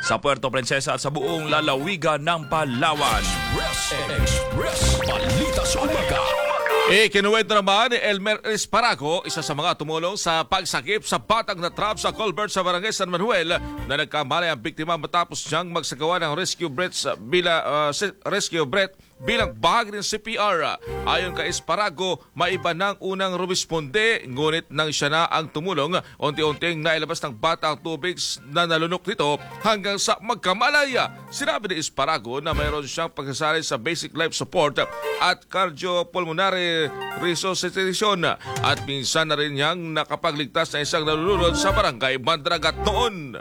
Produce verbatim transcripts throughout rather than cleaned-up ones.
sa Puerto Princesa at sa buong lalawigan ng Palawan. Express, Express, balita sa umaga. Eh, kinuwento naman ni Elmer Esparago, isa sa mga tumulong sa pagsakip sa batang na trap sa Colbert sa Barangay San Manuel na nagkamali ang biktima matapos siyang magsagawa ng rescue breaths bila, uh, rescue breath bilang bahagi ng C P R. Ayon kay Esparago, maiba ng unang rumisponde, ngunit nang siya na ang tumulong, unti-unting nailabas ng bata ang tubig na nalunok nito hanggang sa magkamalaya. Sinabi ni Esparago na mayroon siyang pagsasali sa basic life support at cardiopulmonary resuscitation at minsan na rin niyang nakapagligtas na isang nalulunod sa barangay Mandragat noon.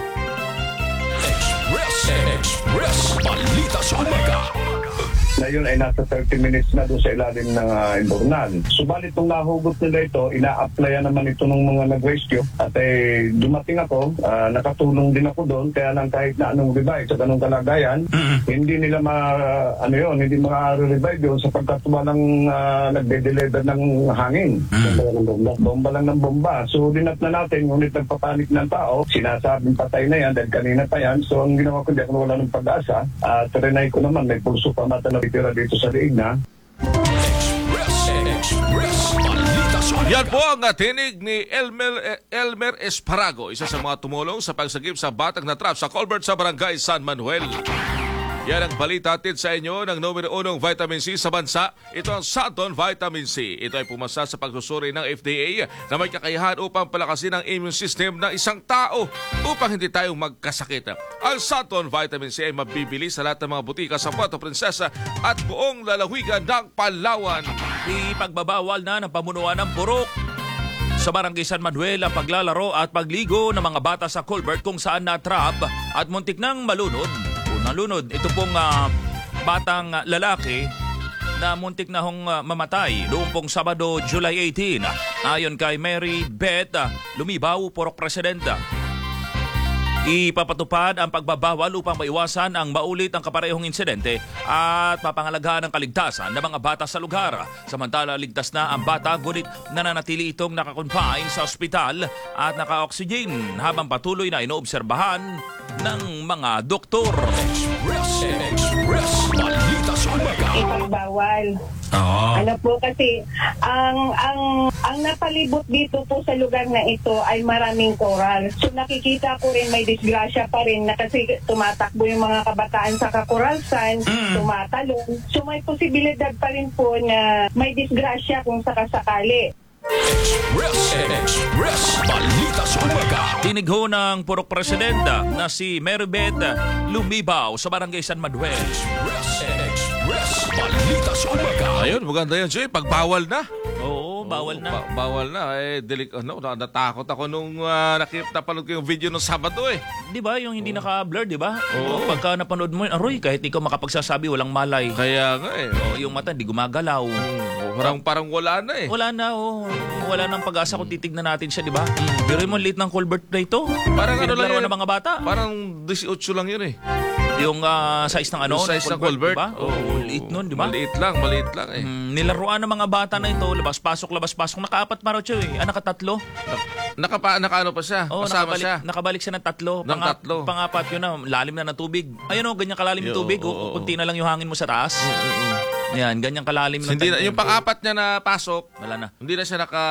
Express, Express, balita sa umaga. Na yun ay nasa thirty minutes na doon sa ilalim ng uh, Imbornal. Subalit itong nahugot nila ito, ina-applyan naman ito ng mga nag-rescue. At eh, dumating ako, uh, nakatulong din ako doon, kaya lang kahit na anong revive sa ganung kalagayan, mm-hmm. hindi nila ma, ano yun, hindi maka-revive yun sapagkat walang uh, nagde-deliver ng hangin. Mm-hmm. Bomba, bomba lang ng bomba. So dinat na natin, ngunit nagpapanik ng tao, sinasabing patay na yan dahil kanina pa yan. So ang ginawa ko, di ako wala ng pag-asa. At uh, trinay ko naman, may pulso pa mata na tira dito sa liig na. Express, Express, balita sa umaga. Yan po ang tinig ni Elmer, Elmer Esparago, isa sa mga tumulong sa pagsagip sa batang na trap sa Colbert sa Barangay San Manuel. Yan ang balita atin sa inyo ng numero unong vitamin C sa bansa. Ito ang Santon Vitamin C. Ito ay pumasa sa pagsusuri ng F D A na may kakayahan upang palakasin ang immune system ng isang tao upang hindi tayo magkasakit. Ang Santon Vitamin C ay mabibili sa lahat ng mga butika sa Puerto Princesa at buong lalawigan ng Palawan. Ipagbabawal na ng pamunuan ng purok sa Barangay San Manuel ang paglalaro at pagligo ng mga bata sa Colbert kung saan na-trap at muntik nang malunod. Nalunod. Ito pong uh, batang uh, lalaki na muntik na hong uh, mamatay noong pong Sabado, July eighteen. Ayon kay Mary Beth uh, Lumibaw, Purok Presidenta. Ipapatupad ang pagbabawal upang maiwasan ang maulit ang kaparehong insidente at mapangalagahan ang kaligtasan ng mga bata sa lugar. Samantala, ligtas na ang bata, ngunit nananatili itong nakakonfine sa ospital at naka-oxygen habang patuloy na inoobserbahan ng mga doktor. Express, Express, balita sa umaga. Ipagbawal. Oh. Ano po kasi ang ang ang napalibot dito po sa lugar na ito ay maraming coral. So nakikita ko rin may disgrasya pa rin na kasi tumatakbo yung mga kabataan sa coral sand, mm. tumatalon. So may posibilidad pa rin po na may disgrasya kung sakasakali. Express, Express, balita sa umaga. Tinig ho ng Purok Presidenta na si Meribeth Lumibaw sa Barangay San Manuel. Express, Express, balita sa umaga. Ayun, maganda yan, Jay. Pagbawal na. Oo, bawal na. Ba- bawal na. Eh, delik- ano, natakot ako nung uh, nakip napanood ko yung video ng Sabado eh. Di ba? Yung hindi naka-blur, di ba? Oo. Pagka napanood mo yun, aroy, kahit ikaw makapagsasabi, walang malay. Kaya nga eh. Oo, yung mata, hindi gumagalaw. Oh, parang, parang wala na eh. Wala na, oh. Wala nang pag-asa kung titignan natin siya, di ba? Pero yung late ng Colbert na ito, Parang ano lang pinaglaro yun, ng mga bata. Parang eighteen lang yun eh. Yung uh, size ng ano, Yung size ng Colbert. Diba? Oo, oh, liit nun, di ba? Maliit lang, maliit lang eh. Mm, nilaruan ng mga bata na ito, labas-pasok, labas-pasok. Nakaapat pa raw siya eh. Ah, nakatatlo. Nakapa, nakaano pa siya? Oo, Kasama nakabalik, siya? nakabalik siya ng tatlo. Ng tatlo. Pangapat yun na, lalim na ng tubig. Ayun o, ganyan kalalim yung Yo, tubig. oo, O, oo. kunti na lang yung hangin mo sa taas. Yan, ganyan kalalim ng Hindi na, tubig. yung pang-apat niya na pasok, Wala na. hindi na siya naka...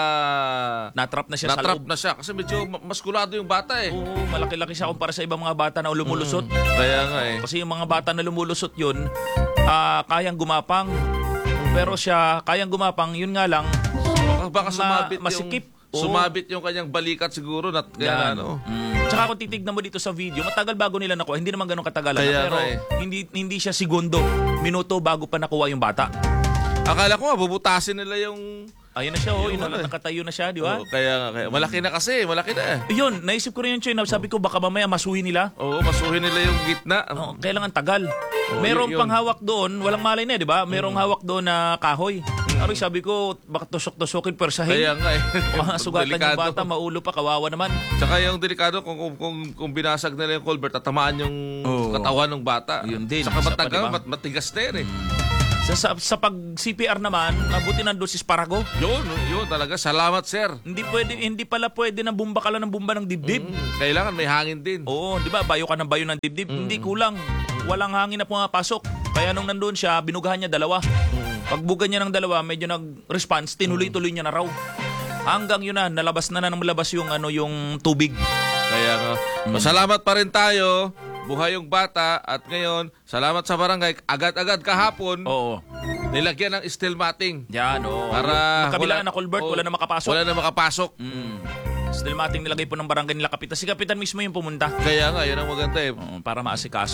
Natrap na siya sa Natrap loob. na siya kasi medyo ma- maskulado yung bata eh. Oo, malaki-laki siya kumpara sa ibang mga bata na lumulusot. Kaya nga eh. Kasi yung mga bata na lumulusot yun, ah, kayang gumapang. Pero siya, kayang gumapang, yun nga lang, Baka, baka sumabit masikip. yung... Oo. Sumabit yung kanyang balikat siguro. Nat, kaya Yan. ano. Mm. Tsaka kung titignan mo dito sa video, matagal bago nila nakuha. Hindi naman ganun katagal. Kaya Pero nga eh. hindi, hindi siya segundo, minuto bago pa nakuha yung bata. Akala ko nga, bubutasin nila yung... Ayun na siya, oh, yun, Yun, ano eh. nakatayo na siya, di ba? Oo, kaya nga, kaya. Malaki na kasi, malaki na eh. Yun, naisip ko rin yung Choy, sabi ko baka mamaya masuhin nila. Oo, masuhin nila yung gitna. Oh, kailangan tagal. Merong yun. pang hawak doon, walang malay na, di ba? Merong hawak doon na kahoy. Aroy, sabi ko, baka tusok-tusokin, persahin. Kaya nga eh. Baka sugatan yung Delikado. bata, maulo pa, kawawa naman. Tsaka yung delikado, kung, kung, kung, kung binasag nila yung culvert, tatamaan yung Oo. katawan ng bata. Yun din, Tsaka isa pa, matagal, diba? mat, matigas na yun eh. Sa, sa, sa pag-C P R naman, mabuti nandun si Sparago. Yun, yun talaga. Salamat, sir. Hindi pwede, hindi pala pwede na bumba ka lang ng bumba ng dibdib. Mm, kailangan may hangin din. Oo, di ba? Bayo ka ng bayo ng dibdib. Mm. Hindi kulang. Walang hangin na pumapasok. Kaya nung nandun siya, binugahan niya dalawa. Pagbuga niya ng dalawa, medyo nag-response, tinuloy-tuloy niya na raw. Hanggang yun na, nalabas na na nang malabas yung, ano, yung tubig. Kaya nga, masalamat pa rin tayo. Buhay yung bata. At ngayon, salamat sa barangay. Agad-agad kahapon, Oo. nilagyan ng steel matting. Yan, oo. Para Magkabilaan wala- na Colbert, oo, wala na makapasok. Wala na makapasok. Mm. Still mating nilagay po ng barangay nila Kapitan. Si Kapitan mismo yung pumunta. Kaya nga, yun ang maganda eh. Oo, para maasikaso.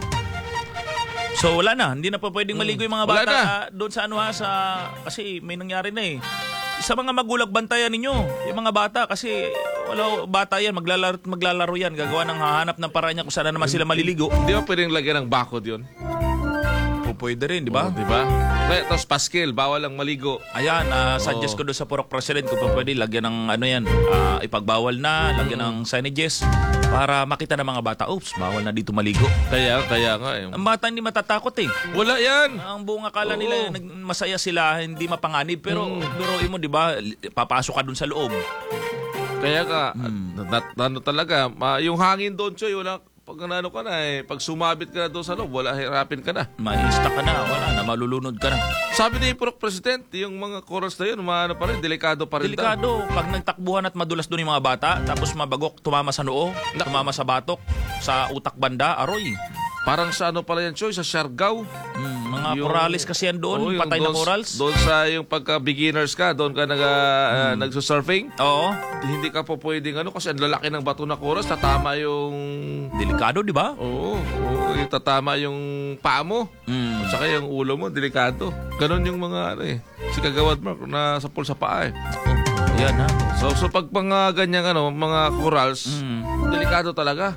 So wala na, hindi na pa pwedeng maligo yung mga Wala bata na. ah, doon sa ano ha, sa kasi may nangyari na eh. Sa mga magulang bantayan ninyo, yung mga bata kasi wala bata yan, maglalaro, maglalaro yan, gagawa ng hahanap ng paraan niya kung saan na naman sila maliligo. Di ba pwedeng lagyan ng bakod yun? O pwede rin, di ba? Oh, di ba? Kaya, tapos paskil, bawal ang maligo. Ayan, ah, suggest ko doon sa Purok President kung pa pwede lagyan ng ano yan, ah, ipagbawal na, lagyan ng signages para makita ng mga bata, oops, bawal na dito maligo. Kaya, kaya nga eh. Ang bata hindi matatakot eh. Wala yan. Ang buong akala Oo. nila nag- masaya sila, hindi mapanganib. Pero biruin mo, di ba, li- papasok ka dun sa loob. Kaya ka, na, na, ano talaga, ma, yung hangin doon, Choy, wala, pag ano ka na eh, pag sumabit ka na doon sa loob, wala, hirapin ka na. Maista ka na, wala na, malulunod ka na. Sabi ni Purok President, yung mga chorus na yun, maano pa rin, delikado pa rin daw. Delikado, pag nagtakbuhan at madulas doon yung mga bata, tapos mabagok, tumama sa noo, tumama sa batok, sa utak banda, aroy. Parang sa ano pala yan, Choy, sa Siargao. Mm, mga Yung- corales kasi yan doon, Oo, yung patay na doon- corals. Doon sa yung pagka-beginners ka, doon ka nag, uh, nagsusurfing. Oo, Hindi ka po pwedeng ano, kasi ang lalaki ng bato na chorus, tatama yung... delikado, di ba? Oo, oo, yung tatama yung paa mo. Mm. At saka yung ulo mo, delikado. Ganon yung mga ano eh. Si Kagawad Mark, nasa pool sa paa eh. Oh, yan ha. So, so pag mga ganyang ano, mga corals, Mm. delikado talaga.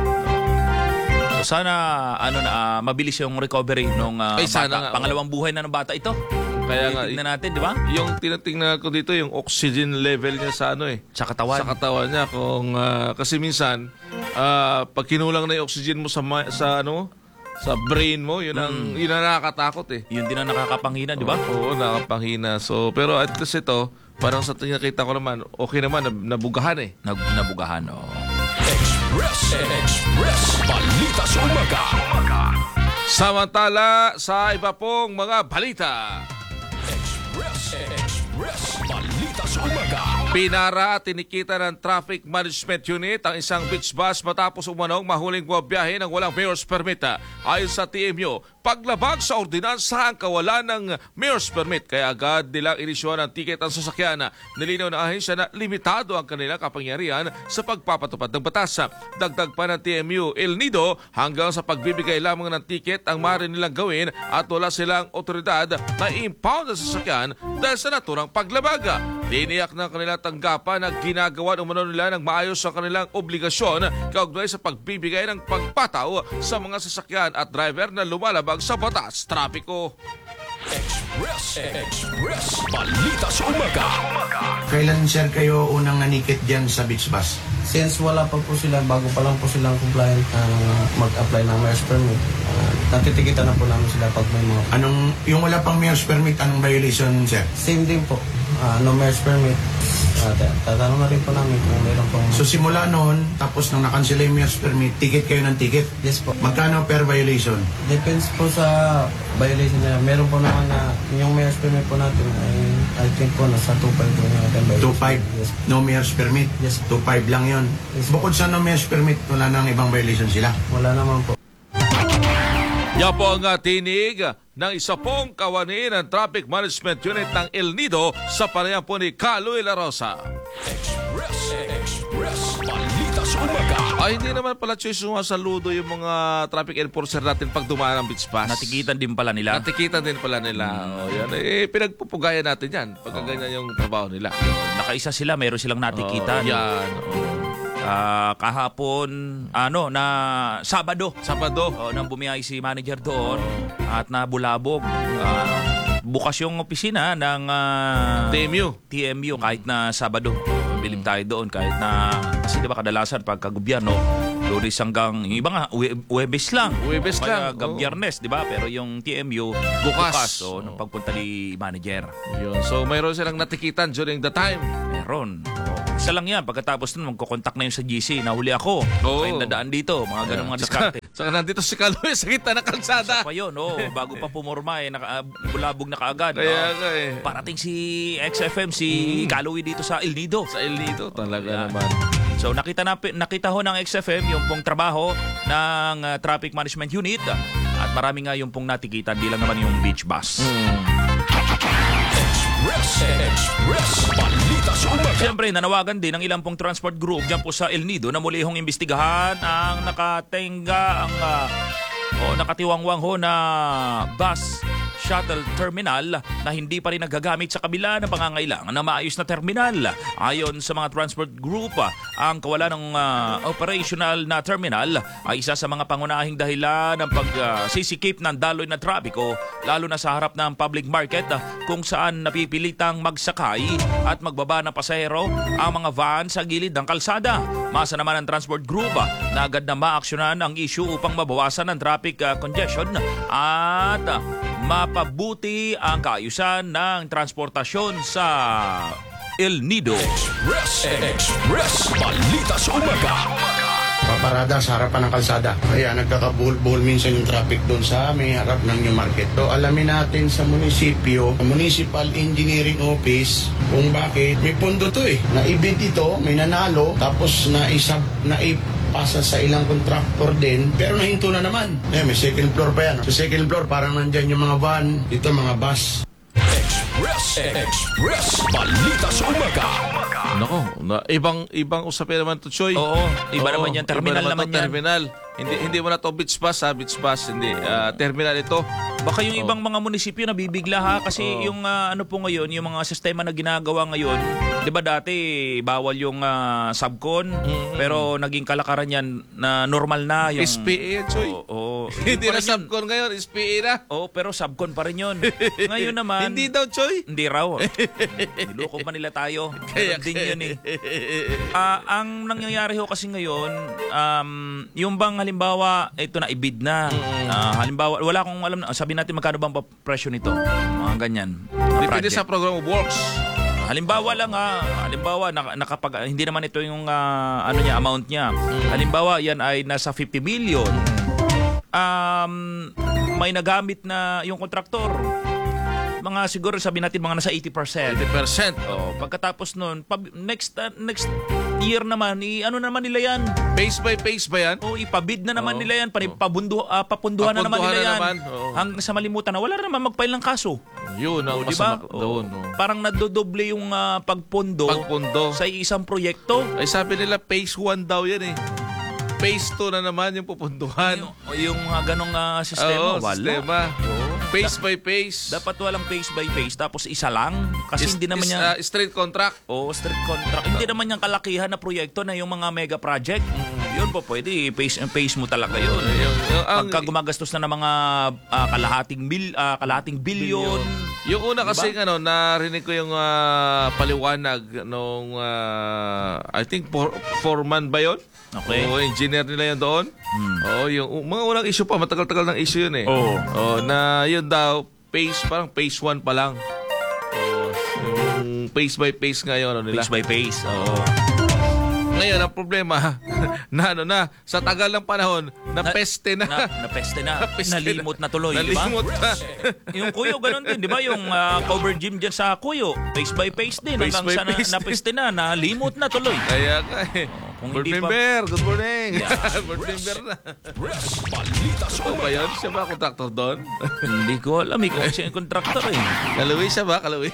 So sana ano na ah, mabilis yung recovery nung ah, Ay, sana bata. nga, Pangalawang buhay na ng bata ito. Kaya nga, Tingnan natin, di ba? yung tinatingnan ko dito, yung oxygen level niya sa ano eh. Sa katawan. Sa katawan niya. Kung, ah, kasi minsan, ah, pag kinulang na yung oxygen mo sa, ma- sa ano, sa brain mo, yun ang, yun ang nakakatakot eh. Yun din ang nakakapanghina, di ba? Oo, nakapanghina. So, pero at least ito, parang sa nakita ko naman, okay naman, nab- nabugahan eh. Nag nabugahan, oh. Express Express Balita sa Umaga. Samantala, sa iba pong mga balita, Express Express Balita sa Umaga. pinara at tinikita ng Traffic Management Unit ang isang beach bus matapos umanong mahuling buwabiyahe ng walang mayor's permit. Ayon sa T M U, paglabag sa ordinansa ang kawalan ng mayor's permit kaya agad nilang inisyuhan ng tiket ang sasakyan. Nilinaw ng ahensya na limitado ang kanilang kapangyarihan sa pagpapatupad ng batas. Dagdag pa ng T M U, El Nido, hanggang sa pagbibigay lamang ng tiket ang maaari nilang gawin at wala silang otoridad na i-impound ang sasakyan dahil sa naturang paglabag. Diniyak ng kanilang tanggapan na ginagawa ng umano nila ng maayos ang kanilang obligasyon kaugnay sa pagbibigay ng pagpataw sa mga sasakyan at driver na lumalabag sa batas trapiko. Express Express Balita sa Umaga. Kailan sir kayo unang nanikit dyan sa beach bus? Since wala pa po sila, bago pa lang po silang compliant uh, mag-apply ng mayor's permit, uh, natitikitan na po namin sila pag may mga... Anong, yung wala pang mayor's permit, anong violation sir? Same din po, uh, no mayor's permit. Uh, tatanong na rin po namin kung mayroon pong... So simula noon, tapos nang nakansela yung mayor's permit, ticket kayo ng ticket? yes po. Magkano per violation? Depends po sa violation nila. Meron po naman na yung mayor's permit po natin ay I think po nasa two point five po yung ating violation. two point five? Yes. No mayor's permit? Yes. two point five lang yun. Yes. Bukod sa no mayor's permit, wala nang ibang violation sila? Wala naman po. Yan po ang uh, tinig ng isa pong kawani ng Traffic Management Unit ng El Nido sa panayam po ni Caloy La Rosa. Express Express Balita sa Umaga. Ay, hindi naman pala choice sumasaludo yung mga traffic enforcer natin pag dumaan ng beach bus. Natikitan din pala nila. Natikitan din pala nila. O, yan. Eh, pinagpupugayan natin yan pagka ganyan yung trabaho nila. Nakaisa sila, mayroon silang natikitan. Oh, yan. Oh. Ah, kahapon, ano, na Sabado. Sabado. Oh, nang bumiyahe si manager doon at nabulabog. Ah, bukas yung opisina ng ah, T M U. T M U kahit na Sabado. Bilib tayo doon kahit na kasi 'di ba kadalasan pagka gobyerno Lunes hanggang, yung iba nga, Ue- Uwebes lang. Uwebes O kaya lang, hanggang oo. Biyernes, di ba? Pero yung T M U, Bukas. bukas o, Oo. nung pagpunta ni manager. Yun. So, mayroon silang natikitan during the time. Meron. O, isa lang yan. Pagkatapos nun, magkocontact na yung sa G C. Nahuli ako. Oo. May nadaan dito. Mga ganun mga Saka, diskarte. saka nandito si Kaloy sa gitna ng kalsada. Pa yun, oh, bago pa pumorma, eh, naka, bulabog na kaagad. Kaya oh. nga eh. Parating si X F M, si Calloway dito sa El Nido. Sa El Nido, talaga Yan. naman. So nakita na nakita ho ng X F M yung pong trabaho ng uh, Traffic Management Unit at marami nga yung pong natikitan, di lang naman yung beach bus. Express, Express, balita sa umaga. Siyempre, nanawagan din ng ilang pong transport group dyan po sa El Nido na muli hong imbestigahan ang nakatenga, ang uh, o nakatiwangwang ho na bus shuttle terminal na hindi pa rin nagagamit sa kabila ng pangangailangan na maayos na terminal. Ayon sa mga transport group, ang kawalan ng uh, operational na terminal ay isa sa mga pangunahing dahilan ng pagsisikip ng daloy na trapiko, lalo na sa harap ng public market kung saan napipilitang magsakay at magbaba ng pasahero ang mga van sa gilid ng kalsada. Masa naman ang transport group na agad na maaksyonan ang issue upang mabawasan ang traffic uh, congestion at uh, mapabuti ang kaayusan ng transportasyon sa El Nido. Express, Express, balita sa umaga. Paparada sa harapan ng kalsada. Kaya nagkakabuhol-buhol minsan yung traffic doon sa may harap ng New Market. So alamin natin sa munisipyo, Municipal Engineering Office, kung bakit may pondo to eh. Naibid ito, may nanalo, tapos naisab, naipasa sa ilang contractor din, pero nahinto na naman. Eh, may second floor pa yan. Sa second floor, parang nandyan yung mga van, dito mga bus. Express, Express, balita sa umaga. Nako, na, ibang ibang usapin naman to, Choy. Oo, iba Oo, naman yan. Terminal iba naman to, yan. Terminal. Hindi hindi mo na to beach bus, ha? Beach bus, hindi. Ah, terminal ito. Baka yung ibang mga munisipyo nabibigla ha kasi yung ah, ano po ngayon, yung mga sistema na ginagawa ngayon, 'di ba dati bawal yung ah, subcon, pero naging kalakaran yan na normal na yung S P A yan, Choy. Oo, oo. Hindi pa na rin yun. subcon ngayon, S P A na. Oo, pero subcon pa rin yun. Ngayon naman, Hindi daw, Choy. hindi raw. Niloko pa nila tayo. Kaya Meron din yun eh. Ah, ang nangyayari ho kasi ngayon, um, yung bang halimbawa, ito na ibid na. Ah, halimbawa, wala akong alam, na- sabi natin magkano bang pa- presyo nito. Mga ganyan. na Depende project. sa program of works. Halimbawa lang ha, halimbawa nak- nakapag hindi naman ito yung ah, ano niya amount niya. Halimbawa yan ay nasa fifty million. Um may nagamit na yung kontraktor. Mga siguro sabi natin mga nasa eighty percent. eighty percent. Oh, pagkatapos noon, pab- next uh, next year naman, i ano naman nila yan? Pace by pace ba yan? O ipabid na naman Oo. nila yan, pabundo, uh, papunduhan na naman Papunduhan nila na yan. naman, oo. Hanggang sa malimutan na, wala na naman magpail ng kaso. Yun ang O, di ba? masama doon. oh. Parang nadodoble yung ah, pagpondo Pagpundo. sa isang proyekto. Ay sabi nila phase one daw yan eh. Phase two na naman yung pupunduhan. Yung, yung mga ganong ah, sistema, Oo, wala. sistema. Oo. Phase by phase. Dapat walang phase by phase, tapos isa lang. Kasi Is- hindi naman is, yan... uh, straight contract. O strict contract. Hindi naman yung kalakihan na proyekto na yung mga mega project. Yun po, pwede. Phase, phase mo talaga yun. Yung- yung- ang- Pagka gumagastos na ng mga ah, kalahating, mil, ah, kalahating bilyon. Yung una Diba? kasi ano, narinig ko yung ah, paliwanag nung ah, I think for, foreman ba yun? Okay. O engineer nila yun doon. Oo, yung uh, mga unang issue pa, matagal-tagal ng issue yun eh. Oo. Oo, na yun daw, phase, parang phase one pa lang. Oo, yung phase by phase ngayon, ano nila. Phase by phase. Oo. Ngayon, ang problema, na ano na, sa tagal ng panahon, na, peste na. Na, napeste na. Napeste Nalimot na tuloy, di ba? Nalimot na. Yung Kuyo, ganun din, di ba? Yung ah, cover gym dyan sa Kuyo, phase by phase din. Phase Hanggang by sa na, phase din. napeste na, nalimot na tuloy. Kaya ka eh. kung Board hindi pa- member, good morning. Yeah. Board member na. Express, balita sa Ano ba umaga. yun? Siya ba kontraktor doon? Hindi ko alam eh kung siya yung kontraktor eh. Kalawi siya ba? Kalawi?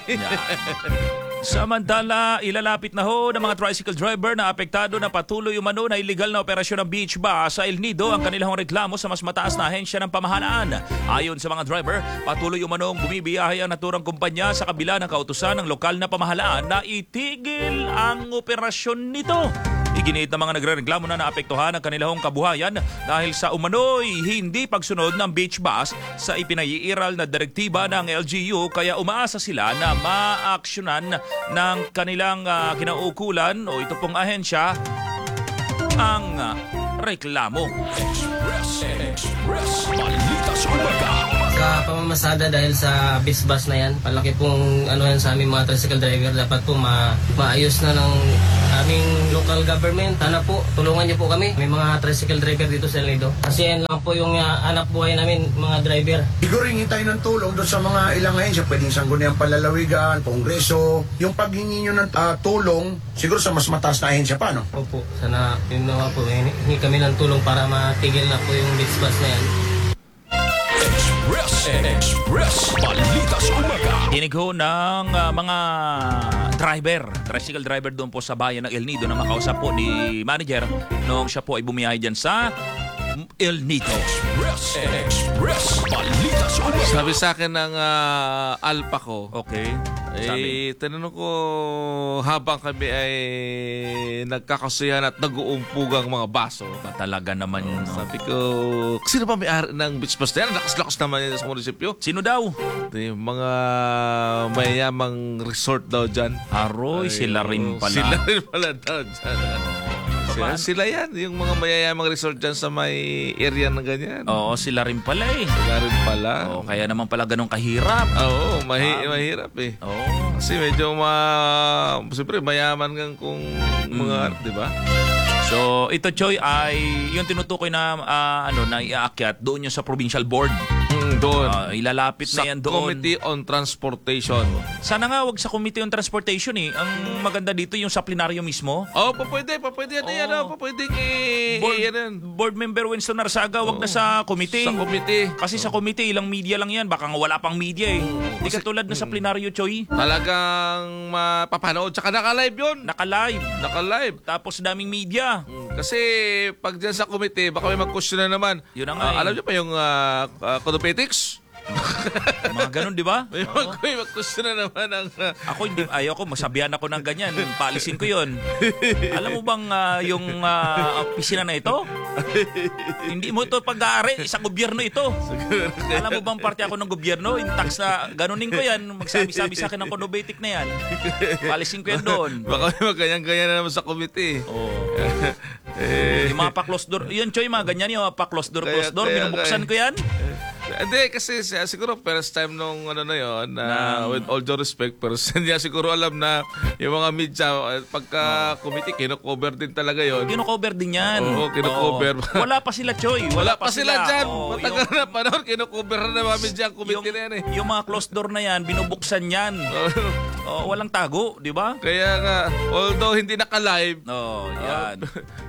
Samantala, ilalapit na ho ng mga tricycle driver na apektado na patuloy umano na illegal na operasyon ng beach bus sa El Nido ang kanilang reklamo sa mas mataas na ahensya ng pamahalaan. Ayon sa mga driver, patuloy umano ang bumibiyahe ang naturang kumpanya sa kabila ng kautusan ng lokal na pamahalaan na itigil ang operasyon nito. Iginiit ng mga nagrereklamo na naapektuhan ang kanilang kabuhayan dahil sa umano'y hindi pagsunod ng beach bus sa ipinaiiral na direktiba ng L G U kaya umaasa sila na maaksyonan ng kanilang uh, kinaukulan o ito pong ahensya ang uh, reklamo. Express, Express, balita sa umaga. Sa pamamasada dahil sa bis-bus na yan, palaki pong ano yan sa aming mga tricycle driver, dapat po ma maayos na ng aming local government. Sana po, tulungan niyo po kami. May mga tricycle driver dito sa El Nido. Kasi yan lang po yung uh, anak buhay namin, mga driver. Siguro hingi tayo ng tulong doon sa mga ilang ahensya, pwedeng sangguniang palalawigan, kongreso. Yung paghingi nyo ng ah, tulong, siguro sa mas mataas na ahensya pa, no? Opo, sana yun na po, hingi hingi kami ng tulong para matigil na po yung bis-bus na yan. Express, Express, balita sa umaga. Dinig ho ng ah, mga driver, tricycle driver doon po sa bayan ng El Nido na makausap po ni manager noong siya po ay bumiyahe dyan sa El Nido. Express, Express, balita sa umaga. Sabi sa akin ng ah, alpa ko, Okay. Sabi, eh, tinanong ko habang kami ay nagkakasuyan at nag-uumpugang mga baso. ba talaga naman yun? no? Sabi ko, sino ba may-ari ng beach bus na yan? Lakas-lakas naman yan sa munisipyo. Sino daw? Ito yung mga mayayamang resort daw dyan. Aroy, sila rin pala. Sila rin pala daw dyan. Sila, sila yan, yung mga mayayamang resort dyan sa may area na ganyan. Oo, sila rin pala eh. Sila rin pala. Oo, kaya naman pala ganun kahirap. Oo, mahi- Ah. mahirap eh. Oo. Kasi medyo ma... Siyempre, mayaman kang kung mga, di ba? So, ito Choy ay yung tinutukoy na ah, ano na iaakyat doon yung sa provincial board. Mm, doon. Ah, ilalapit sa na yan doon. Committee on Transportation. Sana nga wag sa Committee on Transportation eh. Ang maganda dito yung sa plenaryo mismo. Oh, pa pwede, pa pwede yan, Oo. yan, oh, pa pwede i- Board, i- yan. board member Winston Narsaga, wag na sa committee. Sa committee. Kasi sa committee, ilang media lang yan. Baka nga wala pang media eh. Hindi katulad na sa plenaryo, Choy. Talagang mapapanood. Tsaka naka-live yun. Naka-live. Naka-live. Tapos daming media. Kasi pag dyan sa committee, baka may mag-question na naman. Yun na nga Ah, eh. alam niyo pa yung uh, uh, Codopetics? Mga ganun, di ba? May mag- may mag-question na naman ang... ah, Ako hindi ayoko masabihan ako ng ganyan. Paalisin ko 'yon. Alam mo bang ah, yung uh, opisina na ito? Hindi mo to pag-aari sa gobyerno ito. Alam mo bang parte ako ng gobyerno? In tax na ganunin ko 'yan. Magsabi-sabi sa akin ng Conobetic na 'yan. Paalisin ko 'yan doon. baka may mag-ganyan-ganyan na naman sa committee. Oh. eh, Yung mga pa-close door, yun Choy, mga ganyan yung mga pa-close door, Kaya- close door, kaya- binubuksan kaya- ko 'yan. Hindi, kasi siya, siguro first time nung ano na yun, na Na- with all due respect, pero hindi niya siguro alam na yung mga media, eh, pagka committee, kino-cover din talaga yun. Kino-cover din 'yan. Oo, kino-cover. Oo. Wala pa sila Choy, Wala pa sila dyan. Oo, Matagal yung- na panahon, kino-cover na ng mga media ang yung, committee na yan eh. yung mga closed door na yan, binubuksan yan. Oh, walang tago, di ba? Kaya nga, although hindi naka-live, Oh, yan.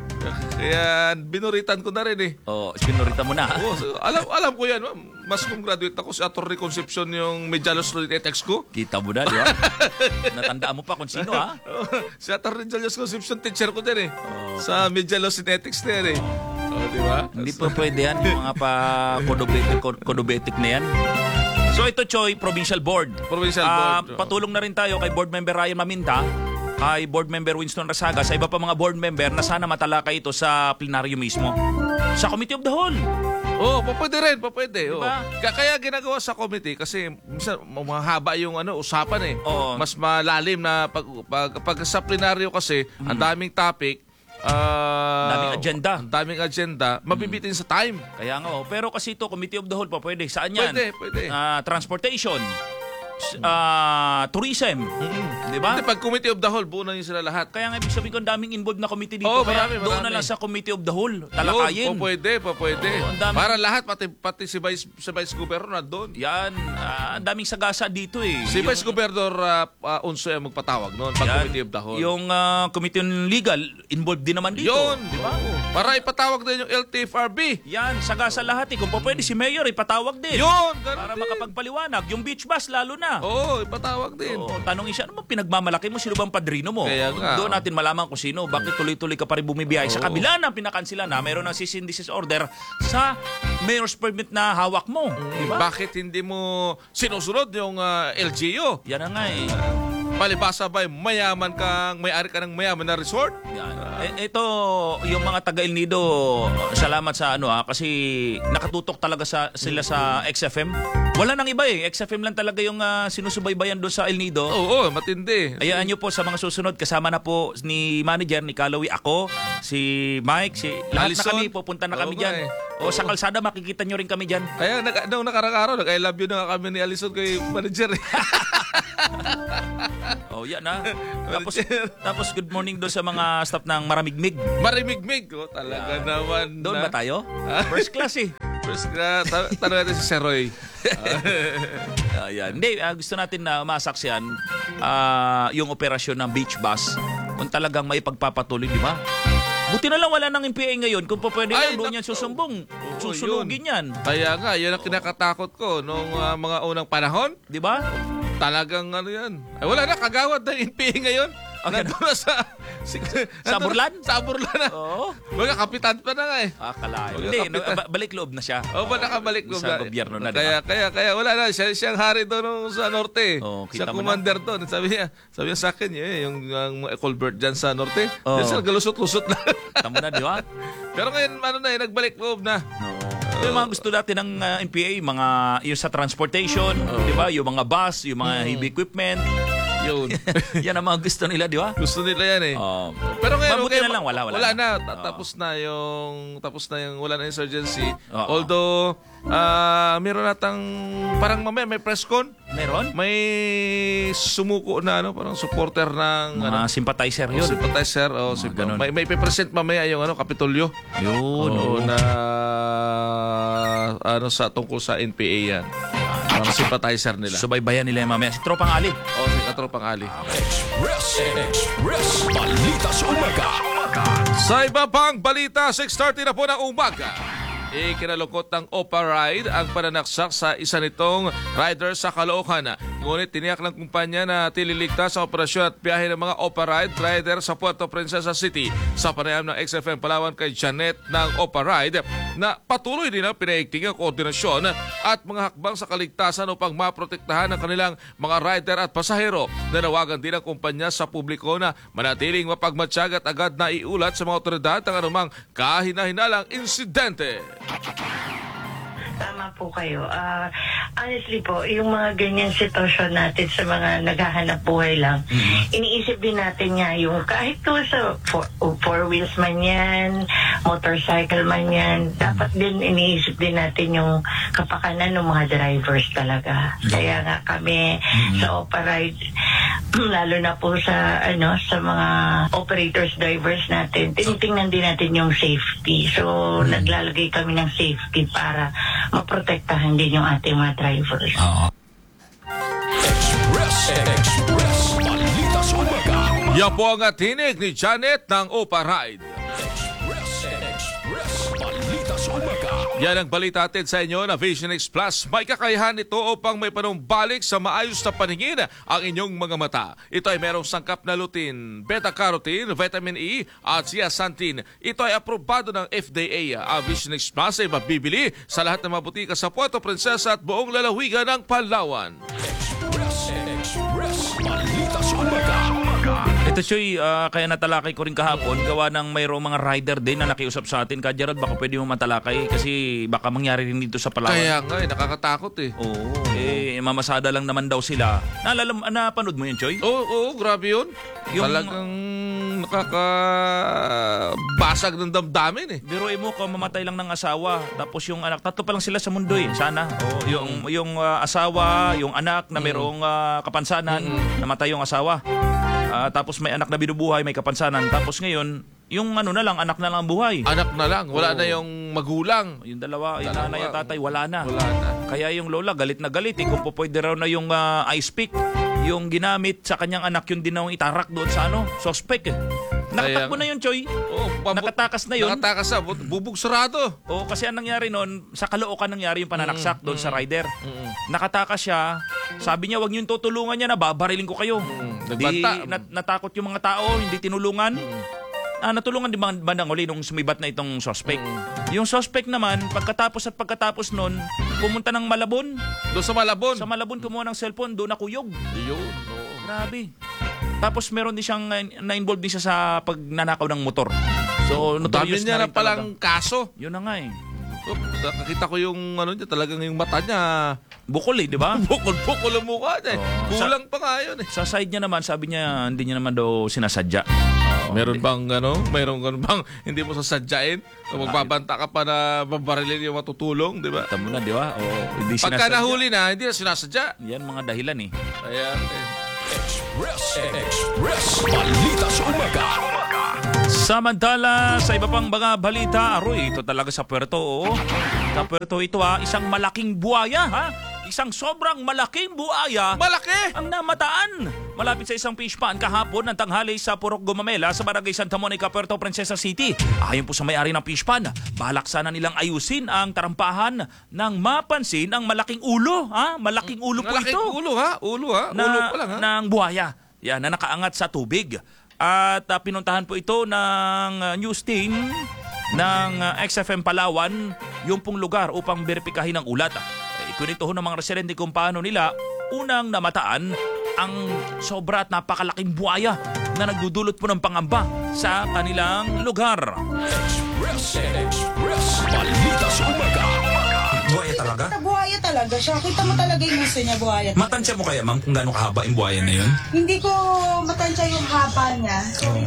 kaya binuritan ko na rin eh. Oh, pinurita mo na. Oo, so, alam alam ko yan. ma'am. Mas kung graduate ako sa Attorney Concepcion yung Medialos Roditex ko. Kita mo na, di ba? Natandaan mo pa kung sino, ha? Si Attorney Medialos Concepcion, teacher ko din eh. Sa Medialos Synetics na yan eh. Oh, di ba? Hindi pa pwede yan, yung mga pa kodobetic, kodobetic na yan. So ito, Choy, Provincial Board. Provincial Ah, Board. patulong na rin tayo kay Board Member Ryan Maminta, kay Board Member Winston Rasaga, sa iba pa mga board member na sana matalakay ito sa plenaryo mismo. Sa Committee of the Whole. Oo, oh, papwede rin, papwede. Oo. Diba? Ka- Kaya ginagawa sa committee kasi minsan mahaba yung ano, usapan eh. Oo. Mas malalim na pag, pag, pag sa plenaryo kasi, ang daming topic, ah, Daming agenda. Ang daming agenda, mabibitin sa time. Kaya nga, oh. Pero kasi ito, Committee of the Whole pa, pwede. Saan yan? Pwede, pwede. Ah, transportation. S- ah, tourism. Di ba? Hindi, pag committee of the whole, buo na yun sila lahat. Kaya nga ibig sabihin ko, ang daming involved na committee dito. Oo, Kaya marami, doon na marami. lang sa Committee of the Whole. Yun, Talakayin. po pwede, po pwede. Oo, ang dami. Para lahat, pati, pati si Vice, si Vice Governor na doon. Yan. ah, ang daming sagasa dito eh. Si Yung- Vice Governor uh, uh, Unso ang magpatawag noon pag yan, committee of the whole. Yung ah, Committee on Legal, involved din naman dito. Yun, Di ba? oo. Para ipatawag din yung L T F R B. Yan, sagasa lahat eh. Kung pa pwede si Mayor, ipatawag din. Yun, ganun Para din. makapagpaliwanag. Yung beach bus, lalo na. Oo, ipatawag din. Oo, tanongin siya, ano bang pinagmamalaki mo? Sino bang padrino mo? Kaya nga. Doon natin malaman kung sino. Bakit tuloy-tuloy ka pa rin bumibiyahe? Sa kabila na pinakansila na, mayroon ng cease and desist order sa mayor's permit na hawak mo. Di ba? Bakit hindi mo sinusunod yung uh, L G U? Yan na nga eh. Palibasa ba mayaman kang, may-ari ka ng mayaman na resort? Yan. Eh, ito, yung mga taga El Nido, salamat sa ano ha, kasi nakatutok talaga sa, sila sa X F M. Wala nang iba eh. X F M lang talaga yung uh, sinusubaybayan doon sa El Nido. Oo, matindi. Ayaan nyo po sa mga susunod, kasama na po ni manager, ni Kalawi, ako, si Mike, si lahat Alison. na kami, pupunta na kami Oo, dyan. nga eh. O sa kalsada, makikita nyo rin kami dyan. Kaya nag, nung nakarang araw, nag-I love you na nga kami ni Alison kay manager. eh. Oh, yan na. Tapos, tapos good morning doon sa mga staff ng Maramigmig. Marimigmig. Oh, talaga naman. Doon na. ba tayo? First class eh. First ka, ta- tanong natin si Sir Roy. Ayan. Hindi, ah, gusto natin na masaksiyan ah, yung operasyon ng beach bus kung talagang may pagpapatuloy, di ba? Buti na lang wala nang M P A ngayon. Kung pa pwede Ay, lang, doon naku. yan susumbong. Oo, Susunugin yun. yan. Kaya nga, yun ang kinakatakot ko nung ah, mga unang panahon. Di ba? Talagang ano yan. Ay, wala na, kagawad ng N P A ngayon. Okay. Nandun na sa... Si, Sa Burlan? Sa Burlan na. Oo. Mga kapitan pa na nga eh. Ah, kalayo. Huwag Hindi, kapitan. no, ba- balik loob na siya. O ba nakabalik ko Sa gobyerno na, di kaya, ba? kaya, kaya wala na. Siya, siyang hari doon nung sa Norte. Oh, Siya kita mo commander doon. Sabi niya, sabi niya sa akin, eh, yung, yung Colbert dyan sa Norte. Oh. Yan sila galusot-lusot na. Tama na, di ba? Pero ngayon, ano na eh, nagbalik loob na. Yung mga gusto natin ng uh, N P A, mga yung sa transportation, di ba? Yung mga bus, yung mga heavy equipment. Yun. Yan ang mga gusto nila, di ba? Gusto nila yan eh. Oh. Pero ngayon, Mabuti okay, na lang, wala, wala wala na. na. Ta- Tapos na yung, tapos na yung, wala na insurgency. Oo. Although, ah meron natang, parang mamaya may press con. Meron? May sumuko na, ano, parang supporter ng, Mga ano, sympathizer oh, yun. sympathizer. Oh, Mga sympath- ganun. may, may present mamaya yung, ano, Kapitolyo. Yun. Oo, oo. na, ano, sa, tungkol sa N P A yan. Mga sympathizer nila. Subaybayan nila yung mamaya. Si Tropang Ali. O, si Katropang Ali. Express. Express. Balita sa umaga. Sa iba pang balita, six thirty na po ng umaga. Ikinalungkot ng Opa Ride ang pananaksak sa isa nitong rider sa Caloocan. Ngunit tiniyak ng kumpanya na tililigtas sa operasyon at biyahe ng mga Opa Ride rider sa Puerto Princesa City. Sa panayam ng X F M Palawan kay Janet ng Opa Ride na patuloy din ang pinaigting ang koordinasyon at mga hakbang sa kaligtasan upang maprotektahan ang kanilang mga rider at pasahero. Nanawagan din ang kumpanya sa publiko na manatiling mapagmatsyag at agad na iulat sa mga otoridad ang anumang kahina-hinalang insidente. Tama po kayo. Ah, honestly po, yung mga ganyan sitwasyon natin sa mga naghahanap buhay lang, iniisip din natin nga yung kahit to sa four, four wheels man yan, motorcycle man yan, dapat din iniisip din natin yung kapakanan ng mga drivers talaga. Kaya nga kami sa Opa Ride, lalo na po sa ano sa mga operators, drivers natin, tinitingnan din natin yung safety. So, naglalagay kami ng safety para maprotektahan din yung ating mga drivers. Express. Express. Balita sa umaga. Yan po ang atinig ni Janet ng Opa Ride. Express. Express. Balita sa umaga. Yan ang balita atin sa inyo na Vision X Plus. May kakayahan ito upang may panumbalik sa maayos na paningin ang inyong mga mata. Ito ay merong sangkap na lutein, beta-carotene, vitamin E at zeaxanthin. Ito ay aprobado ng F D A. Ang Vision X Plus ay mabibili sa lahat ng mabutika sa Puerto Princesa at buong lalawigan ng Palawan. Express. Express. Balita sa umaga. Ito Choy, ah, kaya natalakay ko rin kahapon, gawa ng mayroong mga rider din na nakiusap sa atin. Ka Gerald, baka pwede mo matalakay kasi baka mangyari rin dito sa Palawan. Kaya nga eh, nakakatakot eh. Oo, eh, mamasada lang naman daw sila. Naalala, napanood mo yun, Choy? Oo, oo, grabe yun. Yung- Talagang nakakabasag ng damdamin eh. Biruin mo kung mamatay lang ng asawa, tapos yung anak, tatlo pa lang sila sa mundo eh, sana. O, yung yung ah, asawa, yung anak na mayroong ah, kapansanan, namatay yung asawa. Ah, tapos may anak na binubuhay, may kapansanan. Tapos ngayon, yung ano na lang, anak na lang ang buhay. Anak na lang, wala Oo. na yung magulang. Yung dalawa, yung Dalawa. nanay at tatay, wala na. Wala na. Kaya yung lola, galit na galit. Eh, kung po pwede raw na yung ah, ice pick, yung ginamit sa kanyang anak, yung din na itarak doon sa ano, suspect eh. Nakatakbo Kaya- na yun, Choy. Oh, pabu- Nakatakas na yun. Nakatakas na, bu- bubog sarado. Oo, kasi ang nangyari noon, sa Caloocan nangyari yung pananaksak doon sa rider. Nakatakas siya, sabi niya, wag niyo tutulungan niya na babarilin ko kayo. Di, Nagbanta. nat- natakot yung mga tao, hindi tinulungan. Ah, natulungan din bang- bandang uli nung sumibat na itong suspect. Yung suspect naman, pagkatapos at pagkatapos noon, pumunta ng Malabon. Doon sa Malabon. Sa Malabon, kumuha ng cellphone, doon nakuyog. Yun, oo. Grabe. Tapos meron din siyang uh, na-involve din siya sa pagnanakaw ng motor. So, Dami notorious niya na na rin palang talaga. kaso. Yun na nga eh. Oh, nakakita ko yung ano niya, talagang yung mata niya. Bukol eh, di ba? Bukol-bukol ang mukha niya. eh. Oo. Kulang pa nga yun eh. Sa side niya naman, sabi niya, hindi niya naman daw sinasadya. Meron bang ano, meron ka bang hindi mo sasadyain? O magbabanta ka pa na babarilin yung matutulong, di ba? Tama na, di ba? Oo, hindi Pagka sinasadya. nahuli na, hindi na sinasadya. Yan mga dahilan eh. Ayan. Eh. Express. Express. Balita sa umaga. Samantala, sa iba pang mga balita, aroy, ito talaga sa Puerto, oo. Sa Puerto ito ha, isang malaking buhaya ha. Isang sobrang malaking buhaya Malaki! ang namataan malapit sa isang fish pond kahapon ng tanghali sa Purok Gumamela sa Barangay Santa Monica, Puerto Princesa City. Ayon po sa may-ari ng fish pond, balak sana nilang ayusin ang tarampahan nang mapansin ang malaking ulo. Ha? Malaking ulo po Malaking ito. ulo ha? Ulo ha? Na, ulo pa lang ha? ng buhaya. Yan, na nakaangat sa tubig. At uh, pinuntahan po ito ng uh, news team ng uh, X F M Palawan, yung pong lugar upang beripikahin ang ulat. Ikunito ho ng mga residente kung paano nila unang namataan ang sobra at napakalaking buhaya na nagdudulot po ng pangamba sa kanilang lugar. Express. Express. Balita sa umaga. Buhaya talaga? Buhaya talaga siya. Kita mo talaga yung gusto niya, buhaya. Matansya mo kaya, ma'am, kung gaano kahaba yung buhaya na yun? Hindi ko matansya yung haba niya.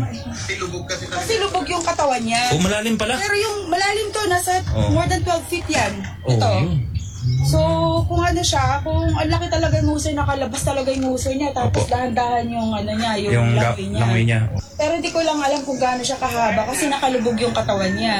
Kasi lubog yung katawan niya. O, malalim pala. Pero yung malalim to, nasa Oh. more than twelve feet yan. Oh, Ito. yun. So, kung ano siya, kung ang laki talaga yung husay, nakalabas talaga yung husay niya, tapos Opo. dahan-dahan yung ano niya, yung, Yung ga- langoy niya. langoy niya. Pero hindi ko lang alam kung gaano siya kahaba kasi nakalubog yung katawan niya.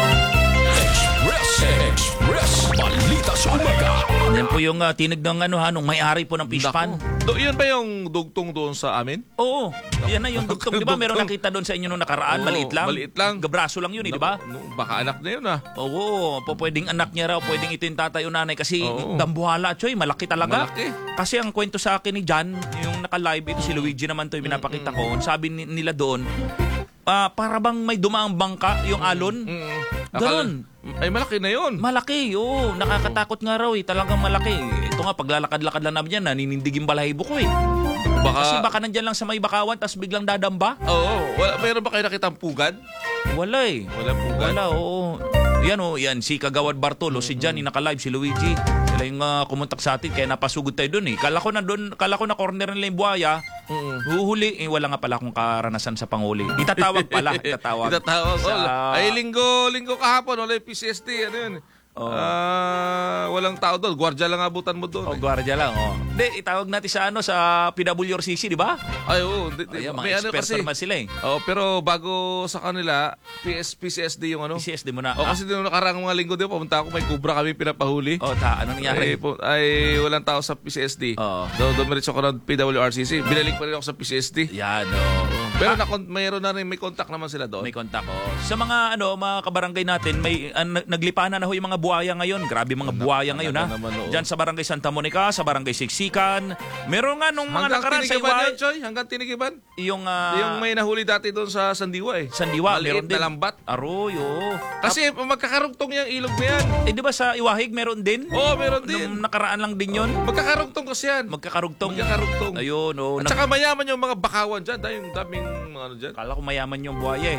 Express. Express. Balita sa umaga. Yan po yung uh, tinig ng ano ha, nung may-ari po ng fish pond. Do, yun ba yung dugtong doon sa amin? Oo, yan na yung dugtong. Di ba meron Dugtong. nakita doon sa inyo nung nakaraan? Oo, maliit lang. maliit lang. Gabraso lang yun eh, di ba? No, baka anak na yun ah. Oo, po pwedeng anak niya raw, pwedeng ito yung tatay o nanay kasi Oo. dambuhala, choy, malaki talaga. Malaki. Kasi ang kwento sa akin ni Jan, yung naka-live, ito si Luigi naman to yung pinapakita ko, sabi ni- nila doon, ah, para bang may dumaang bangka yung alon. Mm. Ganon. Akala- Ay, malaki na yun. Malaki, oo. Nakakatakot nga raw eh. Talagang malaki. Ito nga, paglalakad-lakad lang namin yan, naninindig yung balahibo ko eh. Baka, Kasi baka nandyan lang sa may bakawan, tapos biglang dadamba. Oo. Wala, mayroon ba kayo nakitang pugad? Wala eh. Wala pugad? Wala, oo. Yan o, yan, si Kagawad Bartolo, si Johnny naka-live, si Luigi. Sila yung uh, kumontak sa atin, kaya napasugod tayo dun eh. Kala ko na dun, kala ko na corner nila yung buhaya, huhuli, eh wala nga pala akong karanasan sa panghuli. Itatawag pala, itatawag. Itatawag. Sa- Wala. Ay, linggo, linggo kahapon, wala yung P C S D. Ano yun? Oo. Ah, walang tao doon. Gwardiya lang abutan mo O, doon. eh. gwardiya lang, oh. Hindi, itawag natin sa ano, sa P W R C C, di ba? Ay, oo. Di, di, Ayan, may mga ano expert kasi. naman sila eh. Oh, pero bago sa kanila, P S, P C S D yung ano. P C S D mo na. O kasi nung nakarang mga linggo din, pumunta ako, may kubra kami pinapahuli. Oh, ta, ano nangyari? Ay, po, ay, walang tao sa P C S D. Oo. Do, dumiretso ako ng P W R C C. Binalik pa rin ako sa P C S D. Yan, oh. Pero Ah, na, mayroon na rin, may contact naman sila doon. may kontak ko. Sa mga ano, mga kabarangay natin, may uh, naglipanan na ho yung mga buhaya ngayon. Grabe mga buhaya ngayon ha. talaga naman, oo. Diyan sa Barangay Santa Monica, sa Barangay Siksikan. Meron nga nung mga Hanggang nakaraan sa Tinigiban Iway, yun, Choy? Hanggang Tinigiban? yung uh, yung may nahuli dati doon sa Sandiwa eh. Sandiwa, Maliit meron din. na lambat. Aroy, oo. Kasi magkakarugtong yung ilog na yan. Eh, di ba sa Iwahig meron din? Oo, meron din. Nung nakaraan lang din yun. Magkakarugtong kasi yan. Magkakarugtong. Magkakarugtong. Ayun, oo. At saka mayaman yung mga bakawan dyan. Dahil yung daming mga ano dyan. Kala ko mayaman yung buhaya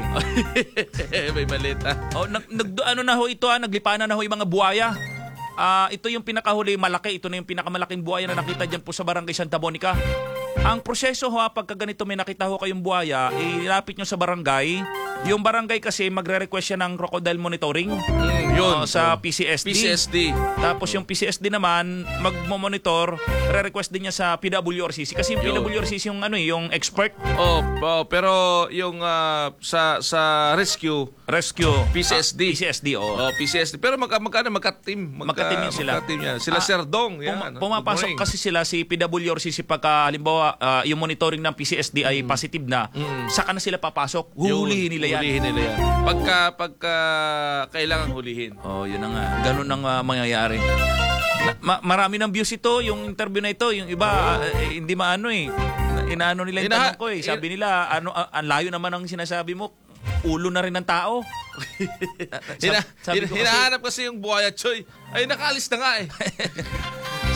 eh. May maliit ah. Oh, nag, nag, ano na ho ito ah, naglipanan na ho yung mga buhaya. Ah, ito yung pinakahuli malaki, ito na yung pinakamalaking buhaya na nakita diyan po sa Barangay Santa Monica. Ang proseso ho, pagka ganito may nakita ho kayong buhaya, ilapit nyo sa barangay. Yung barangay kasi magre-request siya ng crocodile monitoring. Mm, yun. Oh, sa P C S D. P C S D. Tapos yung P C S D naman, magmo-monitor, re-request din niya sa P W R C C. Kasi yung Yun. P W R C C yung ano eh, yung expert Oh, oh, pero yung ah, sa sa rescue, rescue. P C S D. Ah, P C S D, oh. oh, P C S D. Pero magka, magkano, magka-team. Magka, Magka-team yan sila. Magka-team yan. Sila Ah, Sir Dong. Yan. Puma- Good pumapasok morning. kasi sila si P W R C C pagka halimbawa ah, yung monitoring ng P C S D ay positive na, saka na sila papasok. Huhulihin nila yan. Hulihin nila yan. Pagka, pagka kailangan hulihin. Oh, yun na nga. Ganun ang ah, mangyayari. Na- ma- marami ng views ito, yung interview na ito, yung iba ah, eh, hindi maano eh. Inaano nila yung Inaha- tanong ko eh. Sabi nila, ano ah, ang layo naman ang sinasabi mo. Ulo na rin ng tao. Hina, sabi hina- ko kasi- hinahanap kasi yung buhaya, Choy. Ay, nakaalis na nga eh.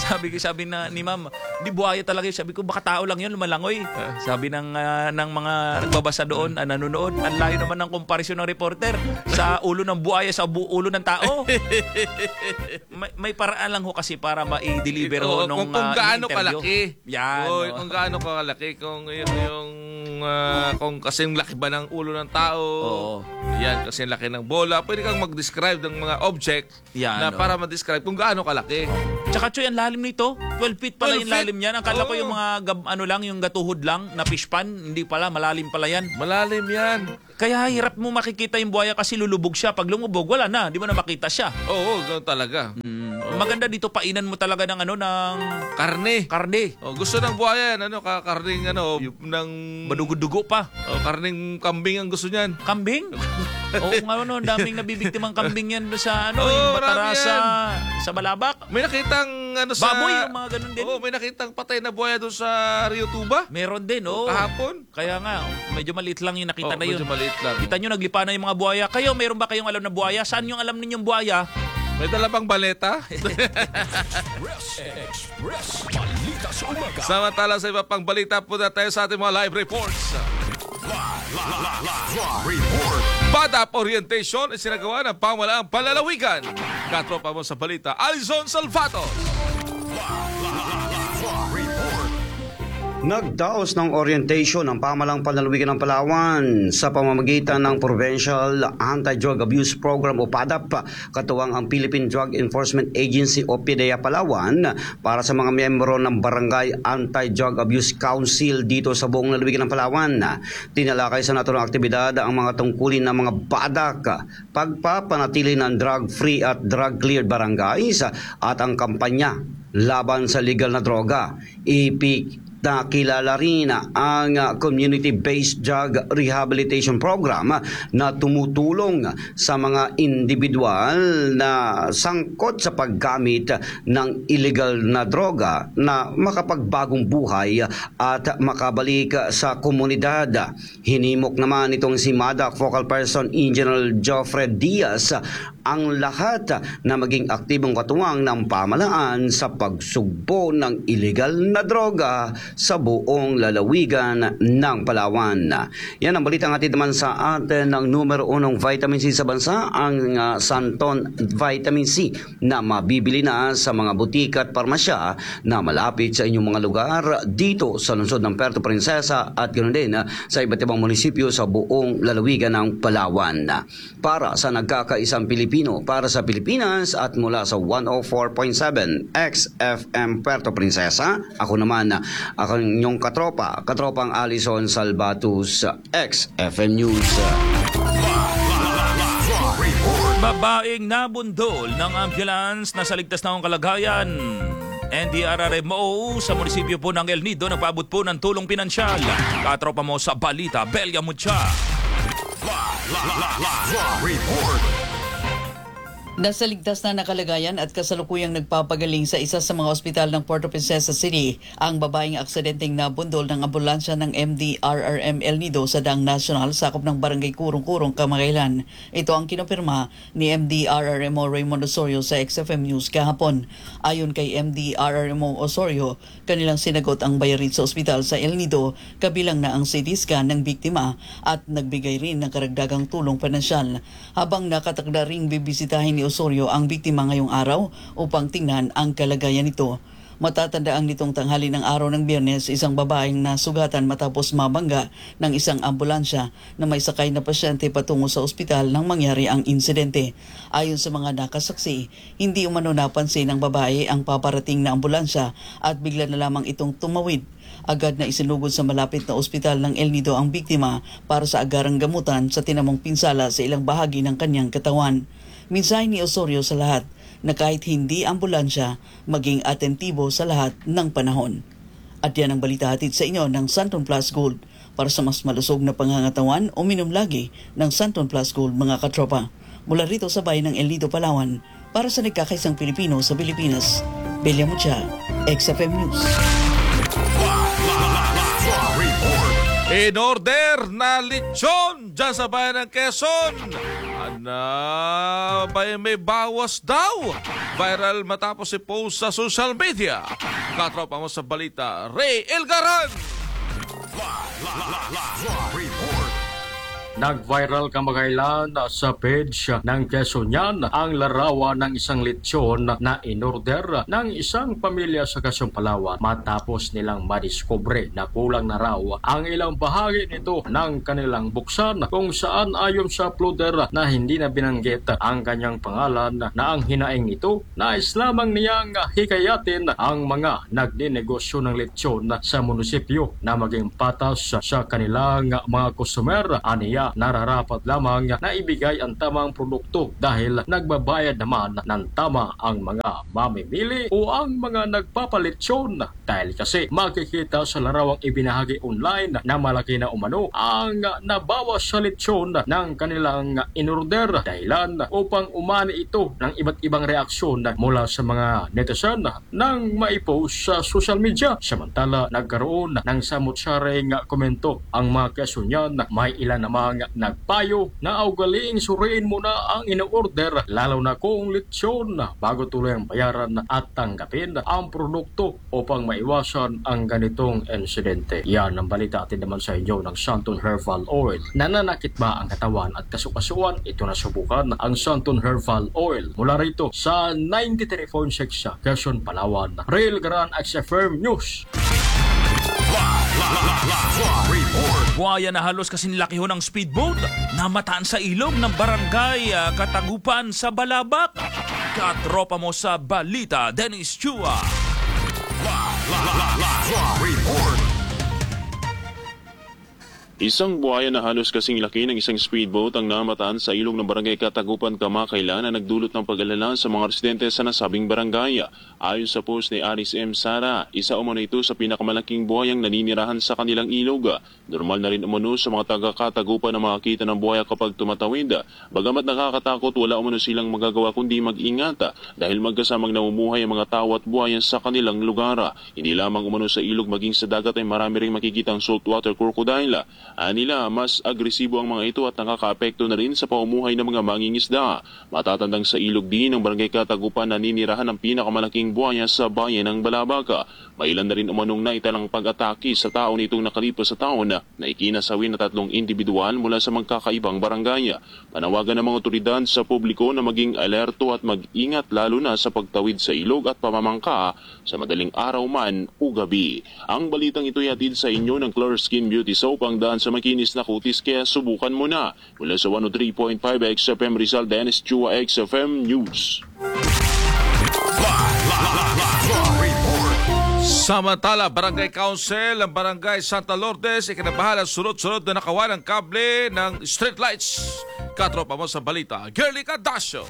sabi ko, sabi na ni ma'am, di buhaya talaga yun. Sabi ko, baka tao lang yun, lumalangoy. Sabi ng, ah, ng mga nagbabasa doon, ah, nanonood, ang layo naman ng komparasyon ng reporter sa ulo ng buhaya sa bu- ulo ng tao. may, may paraan lang ho kasi para ma-deliver ho Oo, nung kung, kung ah, gaano interview. kalaki. Yan. Oo, oh. kung gaano kalaki. Kung yung, yung ah, kung kasing laki ba ng ulo ng tao. Oo. Yan, kasing laki ng bola. Pwede kang mag-describe ng mga object Yan, na oh. para ma-describe kung gaano kalaki. Tsaka Choy, ang lalim nito. twelve feet pala twelve yung lalim feet? niyan. Akala ko Oo. yung mga gab- ano lang, yung gatuhod lang na fish pan. Hindi pala, malalim pala yan. Malalim yan. Kaya hirap mo makikita yung buhaya kasi lulubog siya. Pag lumubog, wala na. Di mo na makita siya. Oo, ganoon talaga. Mm. Maganda dito, painan mo talaga ng ano, ng Karne. karne. Oh, gusto ng buhaya yan, ano, ka- karning ano, yung ng Madugo-dugo pa. oh, karning kambing ang gusto niyan. Kambing? Oo nga, ano, ang daming nabibiktimang kambing yan sa ano, Oo, yung marami batara yan. sa, sa Balabak. May nakitang ano sa Baboy, yung mga ganun din. Oo, may nakitang patay na buhaya doon sa Rio Tuba. Meron din, oo. Kahapon. Kaya nga, medyo maliit lang yung nakita Oh, na yun. medyo maliit lang. Kita nyo, naglipa na yung mga buhaya. Kayo, meron ba kayong alam na buhaya? Saan yung alam ninyong buhaya? May dala bang baleta? Express, Express, balita sa umaga. Samantala sa iba pang balita, punta tayo sa ating mga live reports. Report. Badap orientation ay sinagawa ng pamalaang palalawigan. Katropa mo sa balita, Alison Salvato. Nagdaos ng orientation ang pamalang panlalawigan ng Palawan sa pamamagitan ng Provincial Anti-Drug Abuse Program o PADAP, katuwang ang Philippine Drug Enforcement Agency o PDEA Palawan para sa mga miyembro ng Barangay Anti-Drug Abuse Council dito sa buong lalawigan ng Palawan. Tinalakay sa naturang aktibidad ang mga tungkulin ng mga PADAP, pagpapanatili ng drug-free at drug-cleared barangays at ang kampanya laban sa legal na droga. Ipik na kilala rin ang Community-Based Drug Rehabilitation Program na tumutulong sa mga individual na sangkot sa paggamit ng illegal na droga na makapagbagong buhay at makabalik sa komunidad. Hinimok naman itong si MADAC Focal Person General Joffre Diaz ang lahat na maging aktibong katuwang ng pamalaan sa pagsugpo ng illegal na droga sa buong lalawigan ng Palawan. Yan ang balita ng atin naman sa atin ng numero unong vitamin C sa bansa, ang uh, Santon Vitamin C na mabibili na sa mga butika at parmasya na malapit sa inyong mga lugar dito sa lungsod ng Puerto Princesa at ganoon din uh, sa iba't ibang munisipyo sa buong lalawigan ng Palawan. Para sa nagkakaisang Pilipino, para sa Pilipinas at mula sa one oh four point seven X F M Puerto Princesa, ako naman uh, ako inyong katropa, katropang Alison Salvatus, X F M News. Babaeng nabundol ng ambulance na sa ligtas na ang kalagayan. N D R R M O sa munisipyo po ng El Nido nagpaabot po ng tulong pinansyal. Katropa mo sa balita, Belia Mucha. Report. Nasa ligtas na nakalagayan at kasalukuyang nagpapagaling sa isa sa mga ospital ng Puerto Princesa City ang babaeng aksidenteng nabundol ng ambulansya ng M D R R M El Nido sa Daang National sakop ng Barangay Kurong-Kurong, Kamakailan. Ito ang kinopirma ni M D R R M O Raymond Osorio sa X F M News kahapon. Ayon kay M D R R M O Osorio, kanilang sinagot ang bayarin sa ospital sa El Nido kabilang na ang C T scan ng biktima at nagbigay rin ng karagdagang tulong pinansyal. Habang nakatakda ring bibisitahin ni Osorio ang biktima ngayong araw upang tingnan ang kalagayan nito. Matatandaan nitong tanghali ng araw ng Biyernes, isang babaeng nasugatan matapos mabangga ng isang ambulansya na may sakay na pasyente patungo sa ospital nang mangyari ang insidente. Ayon sa mga nakasaksi, hindi umano napansin ng babae ang paparating na ambulansya at bigla na lamang itong tumawid. Agad na isinugod sa malapit na ospital ng El Nido ang biktima para sa agarang gamutan sa tinamong pinsala sa ilang bahagi ng kanyang katawan. Minsay ni Osorio sa lahat na kahit hindi ambulansya, maging atentibo sa lahat ng panahon. At yan ang balita hatid sa inyo ng Santon Plus Gold. Para sa mas malusog na pangangatawan, uminom lagi ng Santon Plus Gold, mga katropa. Mula rito sa bayan ng El Nido, Palawan, para sa nagkakaisang Pilipino sa Pilipinas, Belia Mucha, X F M News. In order na lechon dyan sa bayan ng Quezon. na may, may bawas daw. Viral matapos i-post sa social media. Katropa mo sa balita, Ray Elgaran. Nag-viral kamakailan sa page ng Quezonian ang larawan ng isang lechon na inorder ng isang pamilya sa Quezon, Palawan matapos nilang madiskubre na kulang na raw ang ilang bahagi nito ng kanilang buksan, kung saan ayon sa uploader na hindi na binanggit ang kanyang pangalan na ang hinaing ito nais lamang niyang hikayatin ang mga nagninegosyo ng lechon sa munisipyo na maging patas sa kanilang mga customer. Aniya, nararapat lamang na ibigay ang tamang produkto dahil nagbabayad naman ng tama ang mga mamimili o ang mga nagpapalitsyon, dahil kasi makikita sa larawang ibinahagi online na malaki na umano ang nabawas sa litsyon ng kanilang inorder, dahilan upang umani ito ng iba't ibang reaksyon mula sa mga netizen nang maipost sa social media. Samantala, nagkaroon ng samot-saring komento ang mga Quezonian. May ilan namang nagpayo na ugaliing suriin muna ang ino-order, lalo na kung lechon, bago tuloy ang bayaran at tanggapin ang produkto upang maiwasan ang ganitong insidente. Yan ang balita atin naman sa inyo ng Santon Herbal Oil. Nananakit ba ang katawan at kasukasuan? Ito na subukan ang Santon Herbal Oil mula rito sa ninety-three point six sa Quezon, Palawan. Real Gran X F M News. Buhaya na halos kasing laki ho ng speedboat na mataan sa ilog ng barangay uh, Katagupan sa Balabac. Katropa mo sa balita, Dennis Chua. Isang buhaya na halos kasing laki ng isang speedboat ang namataan sa ilog ng barangay Katagupan, kamakailan, na nagdulot ng pag-alala sa mga residente sa nasabing barangay. Ayon sa post ni Aris M. Sara, isa umano ito sa pinakamalaking buhayang naninirahan sa kanilang ilog. Normal na rin umano sa mga taga-Katagupan na makakita ng buhaya kapag tumatawid. Bagamat nakakatakot, wala umano silang magagawa kundi mag-ingat dahil magkasamang namumuhay ang mga tao at buhaya sa kanilang lugar. Hindi lamang umano sa ilog, maging sa dagat ay marami ring makikitang saltwater crocodile. Anila, mas agresibo ang mga ito at nakakaapekto na rin sa pamumuhay ng mga mangingisda. Matatandang sa ilog din ng barangay Katagupan na ninirahan ang pinakamalaking buhaya sa bayan ng Balabac. Mailan na rin umanong naitalang pag-atake sa tao nitong nakalipas sa taon na ikinasawi na tatlong individual mula sa magkakaibang barangay. Panawagan ng mga otoridad sa publiko na maging alerto at mag-ingat, lalo na sa pagtawid sa ilog at pamamangka sa madaling araw man o gabi. Ang balitang ito ay hatid sa inyo ng Clear Skin Beauty Soap, ang daan sa makinis na kutis, kaya subukan mo na. Mula sa one oh three point five X F M Rizal, Dennis Chua, X F M News. Samantala, Barangay Council ng Barangay Santa Lourdes ikinabahala sunod-sunod na nakawan ng kable ng street lights. Katropa mo sa balita, Girly Cadasio.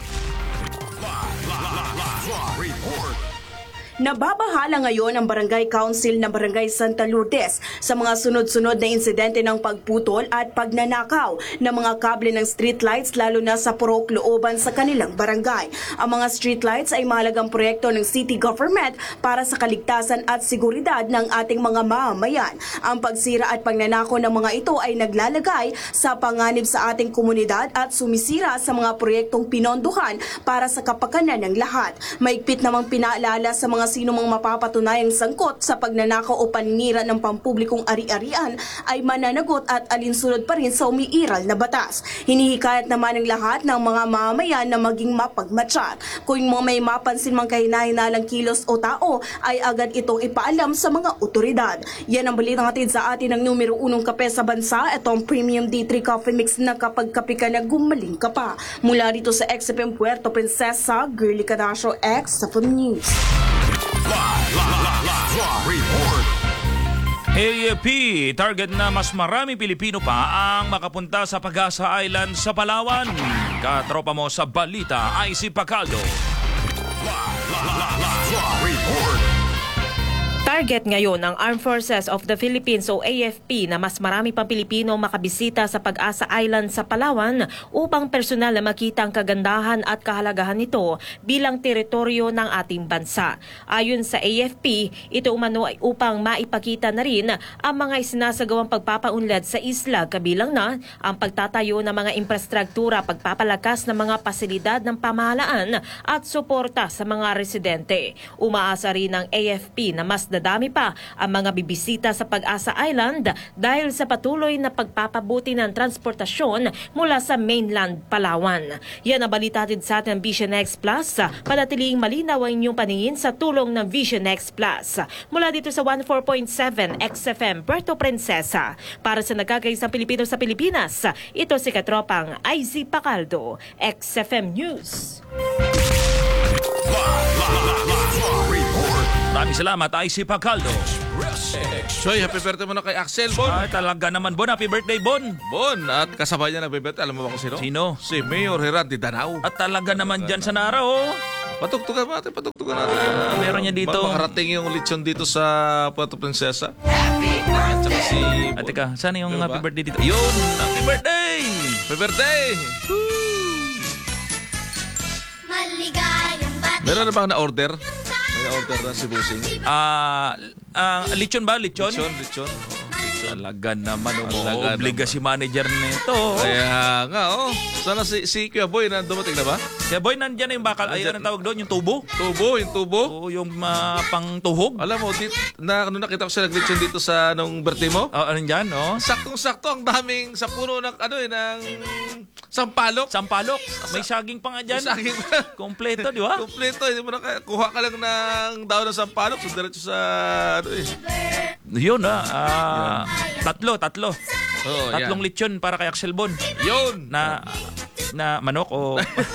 Nababahala ngayon ang Barangay Council ng Barangay Santa Lourdes sa mga sunod-sunod na insidente ng pagputol at pagnanakaw ng mga kable ng streetlights, lalo na sa purok looban sa kanilang barangay. Ang mga streetlights ay mahalagang proyekto ng city government para sa kaligtasan at seguridad ng ating mga mamamayan. Ang pagsira at pagnanakaw ng mga ito ay naglalagay sa panganib sa ating komunidad at sumisira sa mga proyektong pinondohan para sa kapakanan ng lahat. Maigpit namang pinaalala sa mga sino mang mapapatunayang sangkot sa pagnanakaw o paninira ng pampublikong ari-arian ay mananagot at alinsunod pa rin sa umiiral na batas. Hinihikayat naman ng lahat ng mga mamamayan na maging mapagmatsyag. Kung may mapansin mang kahina-hinalang kilos o tao, ay agad itong ipaalam sa mga otoridad. Yan ang balitang hatid sa atin ng numero unong kape sa bansa, itong Premium D three Coffee Mix na kapag kape ka na gumaling ka pa. Mula rito sa X F M Puerto Princesa, Girly Cadasio, X F M News. A A P, target na mas marami Pilipino pa ang makapunta sa Pag-asa Island sa Palawan. Katropa mo sa balita, I C Pacaldo. Target ngayon ng Armed Forces of the Philippines o A F P na mas marami pang Pilipino makabisita sa Pag-asa Island sa Palawan upang personal na makita ang kagandahan at kahalagahan nito bilang teritoryo ng ating bansa. Ayon sa A F P, ito umano ay upang maipakita na rin ang mga isinasagawang pagpapaunlad sa isla kabilang na ang pagtatayo ng mga infrastruktura, pagpapalakas ng mga pasilidad ng pamahalaan at suporta sa mga residente. Umaasa rin ng A F P na mas dadami pa ang mga bibisita sa Pag-asa Island dahil sa patuloy na pagpapabuti ng transportasyon mula sa mainland Palawan. Yan ang balita din sa ating Vision X Plus. Panatiling malinaw ang inyong paningin sa tulong ng Vision X Plus. Mula dito sa one oh four point seven X F M Puerto Princesa. Para sa nagkakaisang Pilipino sa Pilipinas, ito si Katropang I Z Pacaldo, X F M News. Maraming salamat, I C Pacaldo. Choy, happy birthday mo na kay Axel Bon. Ay, talaga naman, Bon. Happy birthday, Bon. Bon, at kasabay niya nagbe-birthday. Alam mo ba kung sino? Sino? Si Mayor Herandi Danao. At talaga naman dyan sa Nara, oh. Patugtugan natin, patugtugan natin. Ah, meron niya dito. Makarating yung lechon dito sa Puerto Princesa. Happy birthday! Si At teka, saan yung Meron happy ba? birthday dito? Yun! Happy birthday! Happy birthday! Maligayang bati. Meron na bang na-order? May na-order na si Busing. Ah, ah, lechon ba? Lechon? Lechon, lechon. Talaga naman, Talaga umuobliga si manager nito. Kaya nga, oh. Sana si, si Kuya Boy na dumating na ba? Kaya boy, nandyan na yung bakal. Ay, anong tawag doon? Yung tubo? Tubo, yung tubo. Oo, yung uh, pang-tuhog. Alam mo, dit, na, ano nakita ko siya nag-lechon dito sa nung birthday mo? Oh, anong dyan, oh? Saktong-sakto ang daming sa puno ng, ano eh, ng sampalok. Sampalok. May saging pa nga dyan. May saging pa. Kompleto, di ba? Kompleto. Hindi mo na kaya. Kuha ka lang ng daon ng sampalok. So, diretso sa, ano eh. Yun, ah. ah tatlo, tatlo. Oh, Tatlong yan. lechon para kay Axel Bon. Yun. Na, na manok o...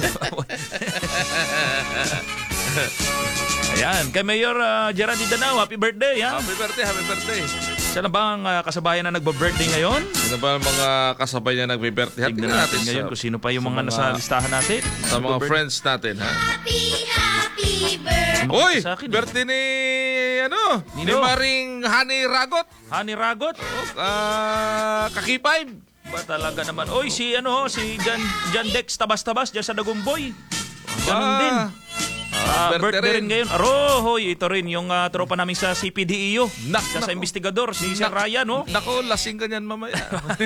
Ayan, kay Mayor uh, Gerard Danao, happy birthday, ha? Happy birthday, happy birthday. Siya na ba ang uh, kasabayan na nagba-birthday ngayon? Sino ba ang mga kasabay niya nagbe-birthday? Tignan natin ngayon kung sino pa yung mga, mga nasa listahan natin. Sa mga friends natin, ha? Happy, happy birthday. Uy! Sa akin, Birthday ni, ano? Ni Nino? Maring Honey Ragot. Honey Ragot? Oh, uh, kakipay. Ba talaga naman? Oy, si ano, si Jan, Jan Dex Tabas-Tabas, dyan sa Dagumboy. Ganun Ah. din. Ah, birthday birthday rin. rin ngayon. Arohoy, ito rin yung uh, tropa namin sa C P D E O. Nak, Siya sa nako. investigador, si Sir Nak- Ryan, no? Nako, lasing ka niyan mamaya.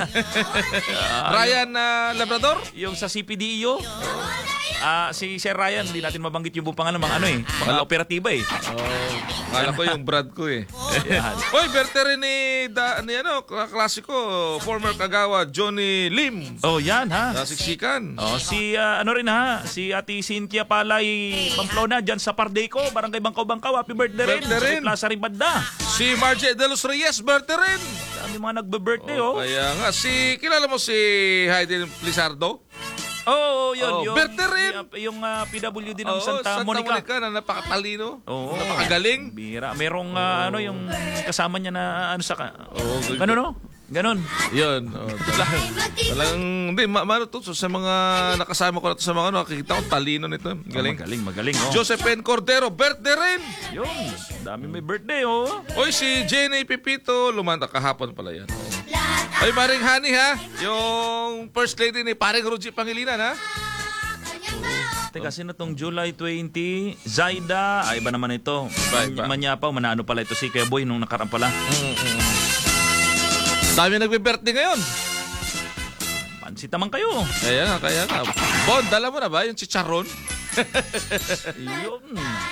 Ryan na Labrador? Yung sa C P D E O. Ah, si Sir Ryan, hindi natin mabanggit yung buong pangalan, mga ano eh, mga operatiba eh. Oh, kala ko yung Brad ko eh. Yan. Hoy, birthday rin ni, da, ni ano, klasiko, former Kagawa, Johnny Lim. Oh, yan ha. Nasiksikan. Oh, si ah, ano rin ha, si Ate Cynthia Palay Pamplona dyan sa Pardeco, Barangay Bangkaw-Bangkaw, happy birthday rin. Birthday Sa rin. Plaza Ribanda. Si Margie de los Reyes, birthday rin. Dami mga nagbe-birthday oh. Kaya nga, si, kilala mo si Heidi Lizardo? Oh, yun, Oh, yung, birthday rin. yung, yung ah, P W D ng Oo, Santa, Monica. na napakatalino. Oo. Napakagaling. Bira. Merong ah, ano yung kasama niya na ano sa ka- Oo, Ano no? Ganon. Yun. Oh, talagang, talagang, hindi, ma, ma, to, sa mga nakasama ko na to, sa mga ano, nakikita ko talino nito. Galing. Oh, magaling, magaling oh. Josephine Cordero, birthday rin. Yun. Dami may birthday oh. Oy, si Jenny Pipito, lumanda kahapon pala yan. Oh. Ay, Maring Honey ha, yung first lady ni Paring Ruji Pangilinan ha. Teka, sino tong July twenty? Zaida. Ay, iba naman ito. Iba, iba. Manyapaw, manano pala ito si Kuya Boy nung nakaraan pala. Mm-hmm. Dami nagbe-birthday ngayon. Pansit naman kayo. Kaya nga, kaya nga. Bon, dala mo na ba yung chicharon? Yun.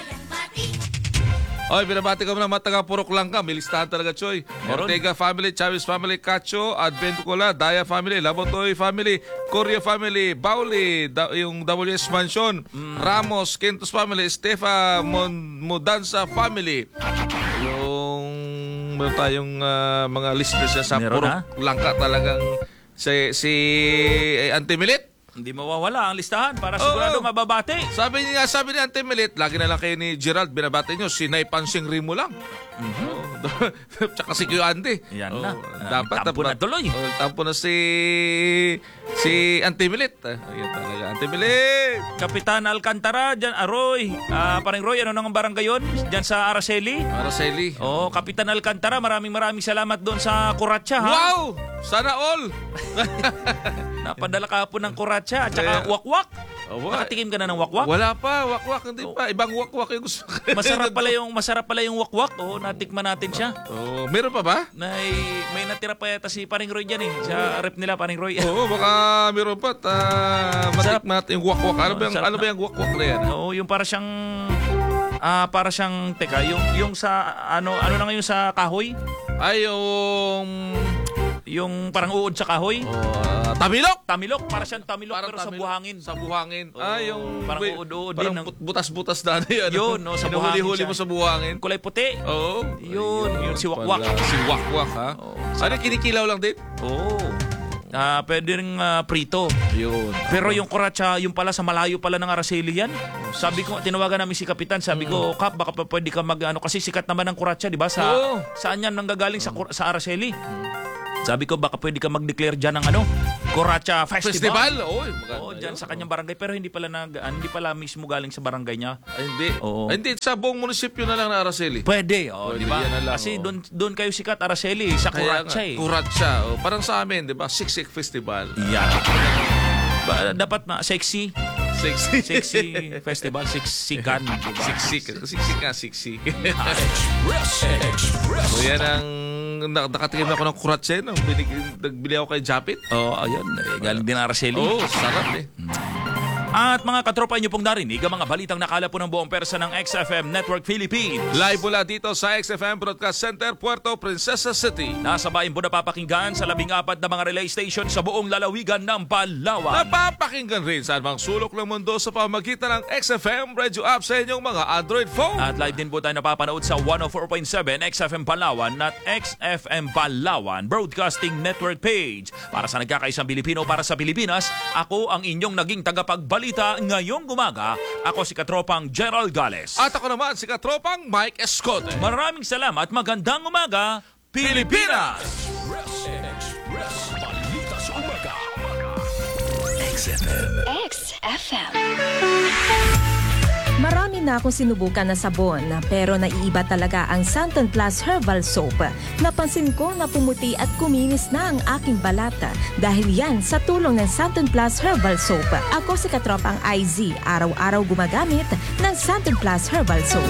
Oy, binabati ko muna mga taga-Purok lang ka. May listahan talaga, Choy. Meron. Ortega family, Chavez family, Cacho, Adventucola, Daya family, Labotoy family, Corio family, Bauli, da, yung W S Mansion, Ramos, Quintos family, Estefa Mon, Mudanza family. Yung meron tayong ah, mga listeners na sa Meron, Purok ha? Langka talagang si, si eh, Auntie Milit. Hindi mawawala ang listahan para sigurado Oo. mababati. Sabi niya, sabi ni Ante Melit, lagi na lang kayo ni Gerald, binabati nyo, si Nay Pansing Rimo lang. Mm-hmm. Tsaka si Kuya Andy. Yan Oo, na. Dapat, Tampo na dapat- tuloy. Oo, tampo na si si Ante Melit. Ayan talaga, Ante Melit. Kapitan Alcantara, dyan, Aroy. Ah, paring Roy, ano nang barangay yun? Dyan sa Araceli. Araceli. Oo, Kapitan Alcantara, maraming maraming salamat doon sa kuratsa, ha? Wow! Sana all! Napadala ka po ng kuratsa at saka Kaya- wakwak. Oh, Nakatikim ka na ng wakwak? Wala pa, wakwak, hindi pa. Ibang wakwak yung gusto ko. Masarap pala yung masarap pala yung wakwak. Oh, natikman natin siya. Oh, meron pa ba? May may natira pa yata si Paring Roy diyan eh. Sa rep nila Paring Roy. Oo, baka meron pa. Uh, matikman natin yung wakwak. Ano ba yung, Sarap ano ba yung wakwak na yan? Oo, yung para siyang ah para siyang teka, yung yung sa ano ano na ngayon sa kahoy? Ay, yung yung parang uod sa kahoy. Uh, tamilok! Tamilok, para siyang tamilok Parang pero sa tamilok. buhangin. Sa buhangin. Oo, ah, yung parang wait, uod-uod din. parang ng- but- butas-butas na yan. Yun, no, sa buhangin Hinuhuli-huli siya. mo sa buhangin. Kulay puti. Oo. Yun, yun si wakwak. Pala, Si wakwak, ha? Ano, kinikilaw lang din? Oo. Ah, pwede ring ah, prito. Yun. Pero yung kuratsa, yung pala sa malayo pala ng Araceli yan. Sabi ko, tinawagan namin si Kapitan. Sabi ko, Kap, baka pa pwede ka mag ano kasi sikat naman ang kuratsa, di ba? Sa Oo. saan yan nanggagaling sa kur- sa Araceli? Sabi ko, baka pwede ka mag-declare diyan ng ano, Kuratsa Festival. Festival? Oo, maganda Oo, diyan yun. sa kanyang barangay pero hindi pala nag ah, hindi pala mismo galing sa barangay niya. Ay, hindi. Oo. Ay, hindi, sa buong munisipyo na lang na Araceli. Pwede, oh, Pwede, di ba? yan na lang, Kasi oo. doon doon kayo sikat Araceli sa Kaya Kuratsa nga, eh. Kuratsa. Oh, parang sa amin, di ba? Siksik Festival. Yan. Ba, dapat na sexy. Sexy. Sexy festival, siksikan. Diba? Siksik. Siksik nga, siksik. Express. Express. So yan ang na, nakatikim ako ng kuratse. No? Binig, nagbili ako kay Japit. Oo, oh, ayun. Eh, galing din Araceli. Oo, oh, sarap eh. At mga katropa nyo pong narinig ang mga balitang nakala po ng buong persa ng X F M Network Philippines. Live mula dito sa X F M Broadcast Center, Puerto Princesa City. Nasa bayan po napapakinggan sa labing apat na mga relay station sa buong lalawigan ng Palawan. Napapakinggan rin sa anumang sulok ng mundo sa pamagitan ng X F M radio app sa inyong mga Android phone. At live din po tayo napapanood sa one oh four point seven X F M Palawan at X F M Palawan Broadcasting Network page. Para sa nagkakaisang Pilipino para sa Pilipinas, ako ang inyong naging tagapagbalita ngayong umaga. Ako si Katropang Gerald Gales. At ako naman si Katropang Mike Escote. Maraming salamat. Magandang umaga, Pilipinas! Express. Express. Balita sa umaga. X F M. X F M. Marami na akong sinubukan na sabon, pero naiiba talaga ang Santon Plus Herbal Soap. Napansin ko na pumuti at kuminis na ang aking balat dahil yan sa tulong ng Santon Plus Herbal Soap. Ako si Katropang I Z, araw-araw gumagamit ng Santon Plus Herbal Soap.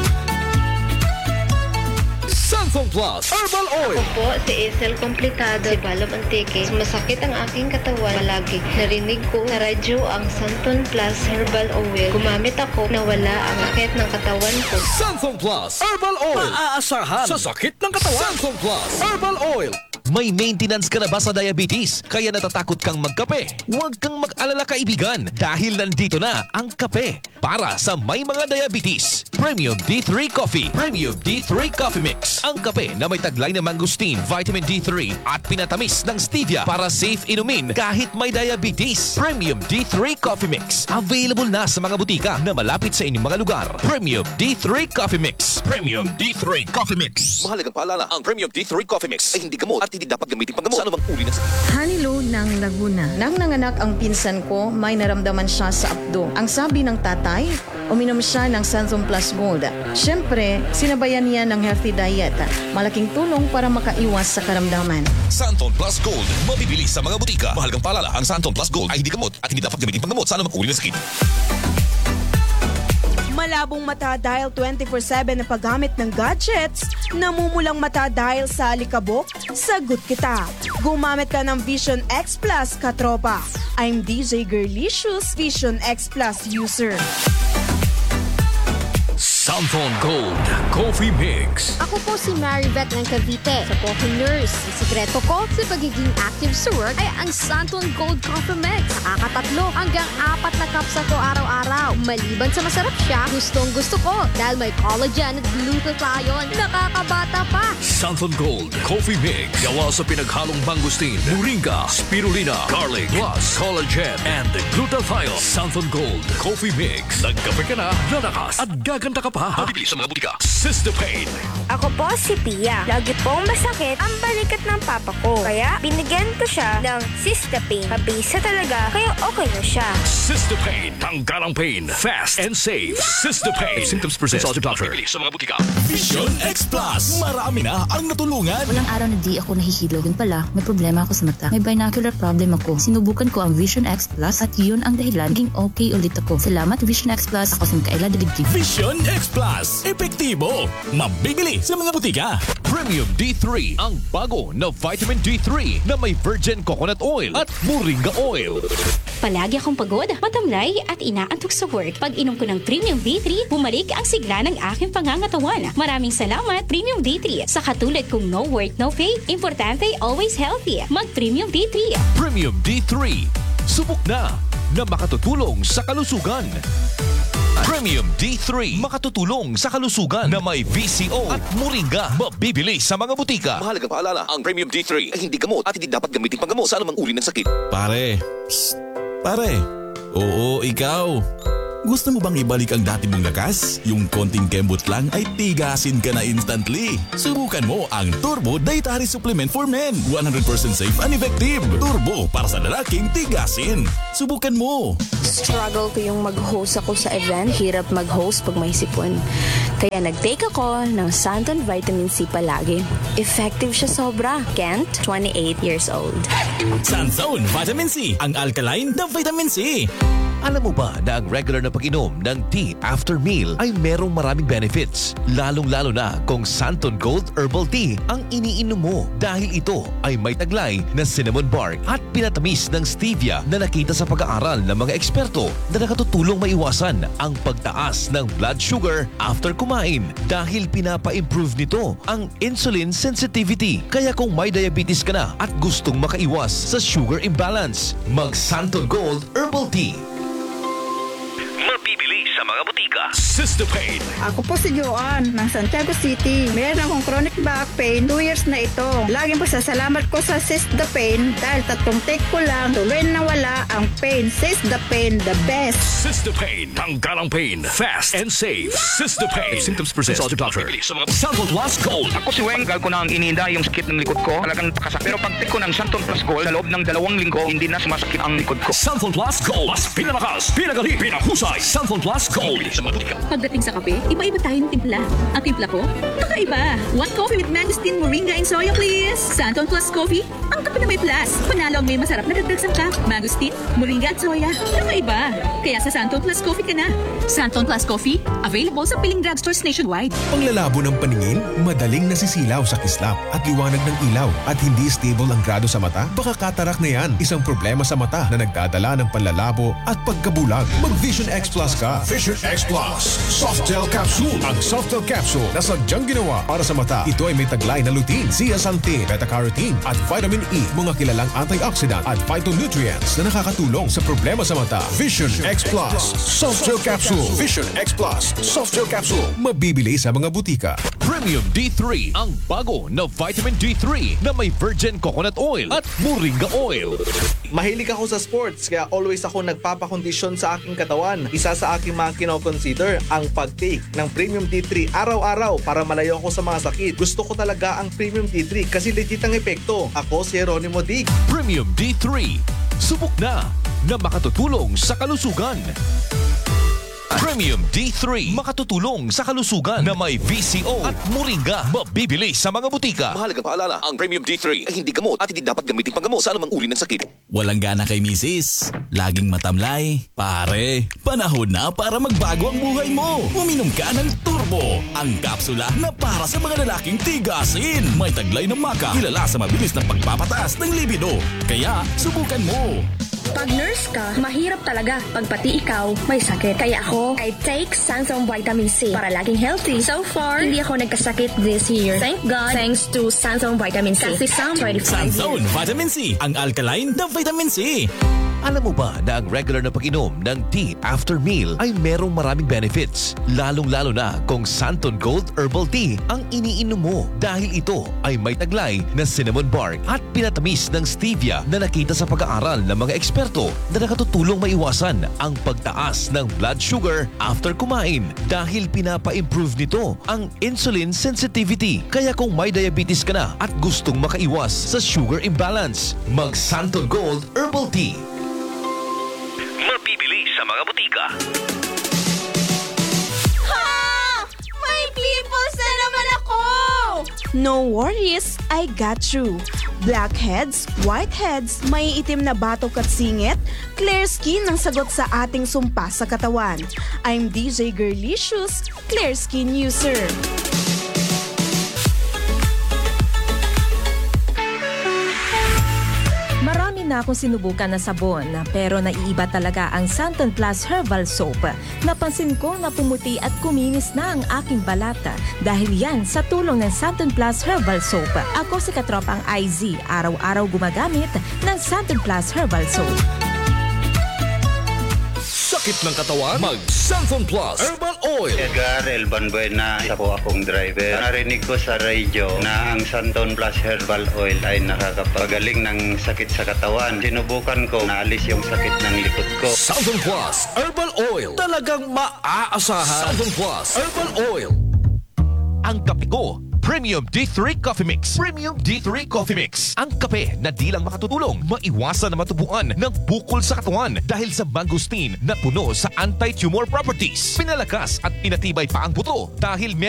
Santon Plus Herbal Oil. Ako po si Isel Complicado, si Balab Antique. Masakit ang aking katawan palagi. Narinig ko sa radyo ang Santon Plus Herbal Oil. Gumamit ako, nawala ang sakit ng katawan ko. Santon Plus Herbal Oil. Maaasahan sa sakit ng katawan. Santon Plus Herbal Oil. May maintenance ka na ba sa diabetes? Kaya natatakot kang magkape? Huwag kang mag-alala kaibigan dahil nandito na ang kape para sa may mga diabetes. Premium D three Coffee. Premium D three Coffee Mix. Ang kape na may taglay na mangosteen, vitamin D three at pinatamis ng stevia para safe inumin kahit may diabetes. Premium D three Coffee Mix. Available na sa mga butika na malapit sa inyong mga lugar. Premium D three Coffee Mix. Premium D three Coffee Mix. Mahalagang paalala, ang Premium D three Coffee Mix ay hindi gamot at hindi dapat gamitin panggamot sa anumang uri ng sakit. Hanilo ng Laguna. Nang nanganak ang pinsan ko, may naramdaman siya sa abdo. Ang sabi ng tatay, uminom siya ng Santon Plus Gold. Siyempre, sinabayan niya ng healthy diet. Malaking tulong para makaiwas sa karamdaman. Santon Plus Gold, mabibili sa mga butika. Mahalagang paalala, ang Santon Plus Gold ay hindi gamot at hindi dapat gamitin panggamot sa anumang uri ng sakit. Malabong mata dahil twenty-four seven na paggamit ng gadgets, namumulang mata dahil sa alikabok, sagot kita. Gumamit ka ng Vision X Plus, katropa. I'm D J Girlicious, Vision X Plus user. Santon Gold Coffee Mix. Ako po si Maribeth ng Cavite. Sa po akong nurse. Ang sikreto ko sa pagiging active sa work ay ang Santon Gold Coffee Mix. Nakakatatlo hanggang apat na cups ako araw-araw. Maliban sa masarap siya, gustong gusto ko dahil may collagen at glutathione. Nakakabata pa. Santon Gold Coffee Mix. Gawa sa pinaghalong mangustin, moringa, spirulina, garlic, plus collagen and glutathione. Santon Gold Coffee Mix. Nagkape ka na, lalakas at gaganda ka pa. Mabibili sa mga butika. Sistapain. Ako po si Pia. Lagi pong masakit ang balikat ng papa ko. Kaya binigyan ko siya ng Sistapain. Mabisa talaga, kaya okay na siya. Sistapain. Tanggal ang pain. Fast and safe. Sistapain. If symptoms persist, consult your doctor. Mabibili sa mga butika. Vision X Plus. Marami na ang natulungan. Walang araw na di ako nahihilo. Yun pala, may problema ako sa mata. May binocular problem ako. Sinubukan ko ang Vision X Plus at yun ang dahilan naging okay ulit ako. Salamat Vision X Plus. Ako si Mikaela Daligdig. Vision X Plus. Epektibo. Mabibili sa mga butika. Premium D three, ang bago na vitamin D three na may virgin coconut oil at moringa oil. Palagi akong pagod, matamlay at inaantok sa work. Pag inom ko ng Premium D three, bumalik ang sigla ng aking pangangatawan. Maraming salamat Premium D three. Sa katulad kong no work, no pay, importante always healthy. Mag Premium D three. Premium D three. Subok na na makatutulong sa kalusugan. Premium D three. Makatutulong sa kalusugan na may V C O at moringa. Mabibili sa mga butika. Mahalagang paalala, ang Premium D three ay hindi gamot at hindi dapat gamitin panggamot sa anumang uri ng sakit. Pare, psst, pare. Oo, ikaw. Gusto mo bang ibalik ang dati mong lakas? Yung konting kembot lang ay tigasin ka na instantly. Subukan mo ang Turbo Dietary Supplement for Men. one hundred percent safe and effective. Turbo para sa lalaking tigasin. Subukan mo. Struggle ko yung mag-host ako sa event. Hirap mag-host pag may sipon. Kaya nag-take ako ng Santon Vitamin C palagi. Effective siya sobra. Kent, twenty-eight years old. Santon Vitamin C, ang alkaline na vitamin C. Alam mo ba na ang regular na pag-inom ng tea after meal ay merong maraming benefits? Lalong-lalo na kung Santon Gold Herbal Tea ang iniinom mo dahil ito ay may taglay na cinnamon bark at pinatamis ng stevia na nakita sa pag-aaral ng mga eksperto na nakatutulong maiwasan ang pagtaas ng blood sugar after kumain dahil pinapa-improve nito ang insulin sensitivity. Kaya kung may diabetes ka na at gustong makaiwas sa sugar imbalance, mag Santon Gold Herbal Tea. Mabibili sa mga butika. Sistapain. Ako po si Joanne ng Santiago City. Meron akong chronic back pain. Two years na ito. Laging pasasalamat ko sa Sistapain dahil tatlong take ko lang tuloy na wala ang pain. Sistapain, the best. Sistapain. Tanggal ang pain. Fast and safe. Sistapain. If symptoms persist, consult your doctor. Mabibili sa mga Santon Plus Gold. Ako si Weng, gal ko na ang ininda yung sakit ng likod ko. Talagang pakasak. Pero pag take ko ng Santon Plus Gold, sa loob ng dalawang linggo, hindi na sumasakit ang likod ko. Santon Plus Gold. Mas pinalakas, pinagali, pinahusay. Santon Plus Gold. Sa mga butika. Pagdating sa kape, iba-iba tayo ng timpla. Ang timpla ko, kakaiba. One coffee with mangosteen, moringa, and soya, please. Santon Plus Coffee, ang kape na may plus. Panalo ang may masarap na dagdag sangkap. Mangosteen, moringa, at soya. Kakaiba. Kaya sa Santon Plus Coffee ka na. Santon Plus Coffee, available sa piling drugstores nationwide. Panglalabo ng paningin, madaling nasisilaw sa kislap at liwanag ng ilaw at hindi stable ang grado sa mata? Baka katarak na yan, isang problema sa mata na nagdadala ng panlalabo at pagkabulag. Mag Vision X Plus ka. Vision X Plus Soft Gel Capsule. Ang Soft Gel Capsule na sadyang ginawa para sa mata. Ito ay may taglay na lutein, zeaxanthin, beta-carotene at vitamin E, mga kilalang antioxidant at phytonutrients na nakakatulong sa problema sa mata. Vision X Plus Soft Gel Capsule. Vision X Plus Soft Gel Capsule. Mabibili sa mga butika. Premium D three, ang bago na vitamin D three na may virgin coconut oil at moringa oil. Mahilig ako sa sports kaya always ako nagpapakondisyon sa aking katawan. Isa sa aking mga kinoconsider ang pag-take ng Premium D three araw-araw para malayo ako sa mga sakit. Gusto ko talaga ang Premium D three kasi legit ang epekto. Ako si Jeronimo Dig. Premium D three. Subok na na makatutulong sa kalusugan. Premium D three. Makatutulong sa kalusugan na may V C O at moringa. Mabibili sa mga butika. Mahalagang paalala, ang Premium D three ay hindi gamot at hindi dapat gamitin panggamot sa anumang uri ng sakit. Walang gana kay misis. Laging matamlay. Pare, panahon na para magbago ang buhay mo. Uminom ka ng Turbo, ang kapsula na para sa mga lalaking tigasin. May taglay ng maka, kilala sa mabilis na pagpapataas ng libido. Kaya, subukan mo. Pag nurse ka, mahirap talaga pag pati ikaw may sakit. Kaya ako, I take Sansom Vitamin C para laging healthy. So far, hindi ako nagkasakit this year. Thank God, thanks to Sansom Vitamin C. Kasi Sam twenty-five Sanson years. Vitamin C, ang alkaline na vitamin C. Alam mo ba na ang regular na pag-inom ng tea after meal ay merong maraming benefits? Lalong-lalo na kung Santon Gold Herbal Tea ang iniinom mo dahil ito ay may taglay na cinnamon bark at pinatamis ng stevia na nakita sa pag-aaral ng mga eksperto na nakatutulong maiwasan ang pagtaas ng blood sugar after kumain dahil pinapa-improve nito ang insulin sensitivity. Kaya kung may diabetes ka na at gustong makaiwas sa sugar imbalance, mag Santon Gold Herbal Tea. Mabibili sa mga butika. Ha! May pimples na naman ako! No worries, I got you. Blackheads, whiteheads, may itim na batok at singit, clear skin ang sagot sa ating sumpa sa katawan. I'm D J Girlicious, Clear Skin User. Marami na akong sinubukan na sabon, pero naiiba talaga ang Santon Plus Herbal Soap. Napansin ko na pumuti at kuminis na ang aking balata dahil yan sa tulong ng Santon Plus Herbal Soap. Ako si Katropang I Z, araw-araw gumagamit ng Santon Plus Herbal Soap. Sakit ng katawan? Mag Santon Plus Herbal Oil. Edgar Elban Buena, isa po akong driver. Narinig ko sa radio na ang Santon Plus Herbal Oil ay nakakapagaling ng sakit sa katawan. Sinubukan ko, naalis yung sakit ng likod ko. Santon Plus Herbal Oil. Talagang maaasahan. Santon Plus Herbal Oil. Ang kape ko, Premium D three Coffee Mix. Premium D three Coffee Mix. Ang kape na di lang makatutulong, maiwasan na matubuan ng bukol sa katawan dahil sa mangosteen na puno sa anti-tumor properties. Pinalakas at pinatibay pa ang buto dahil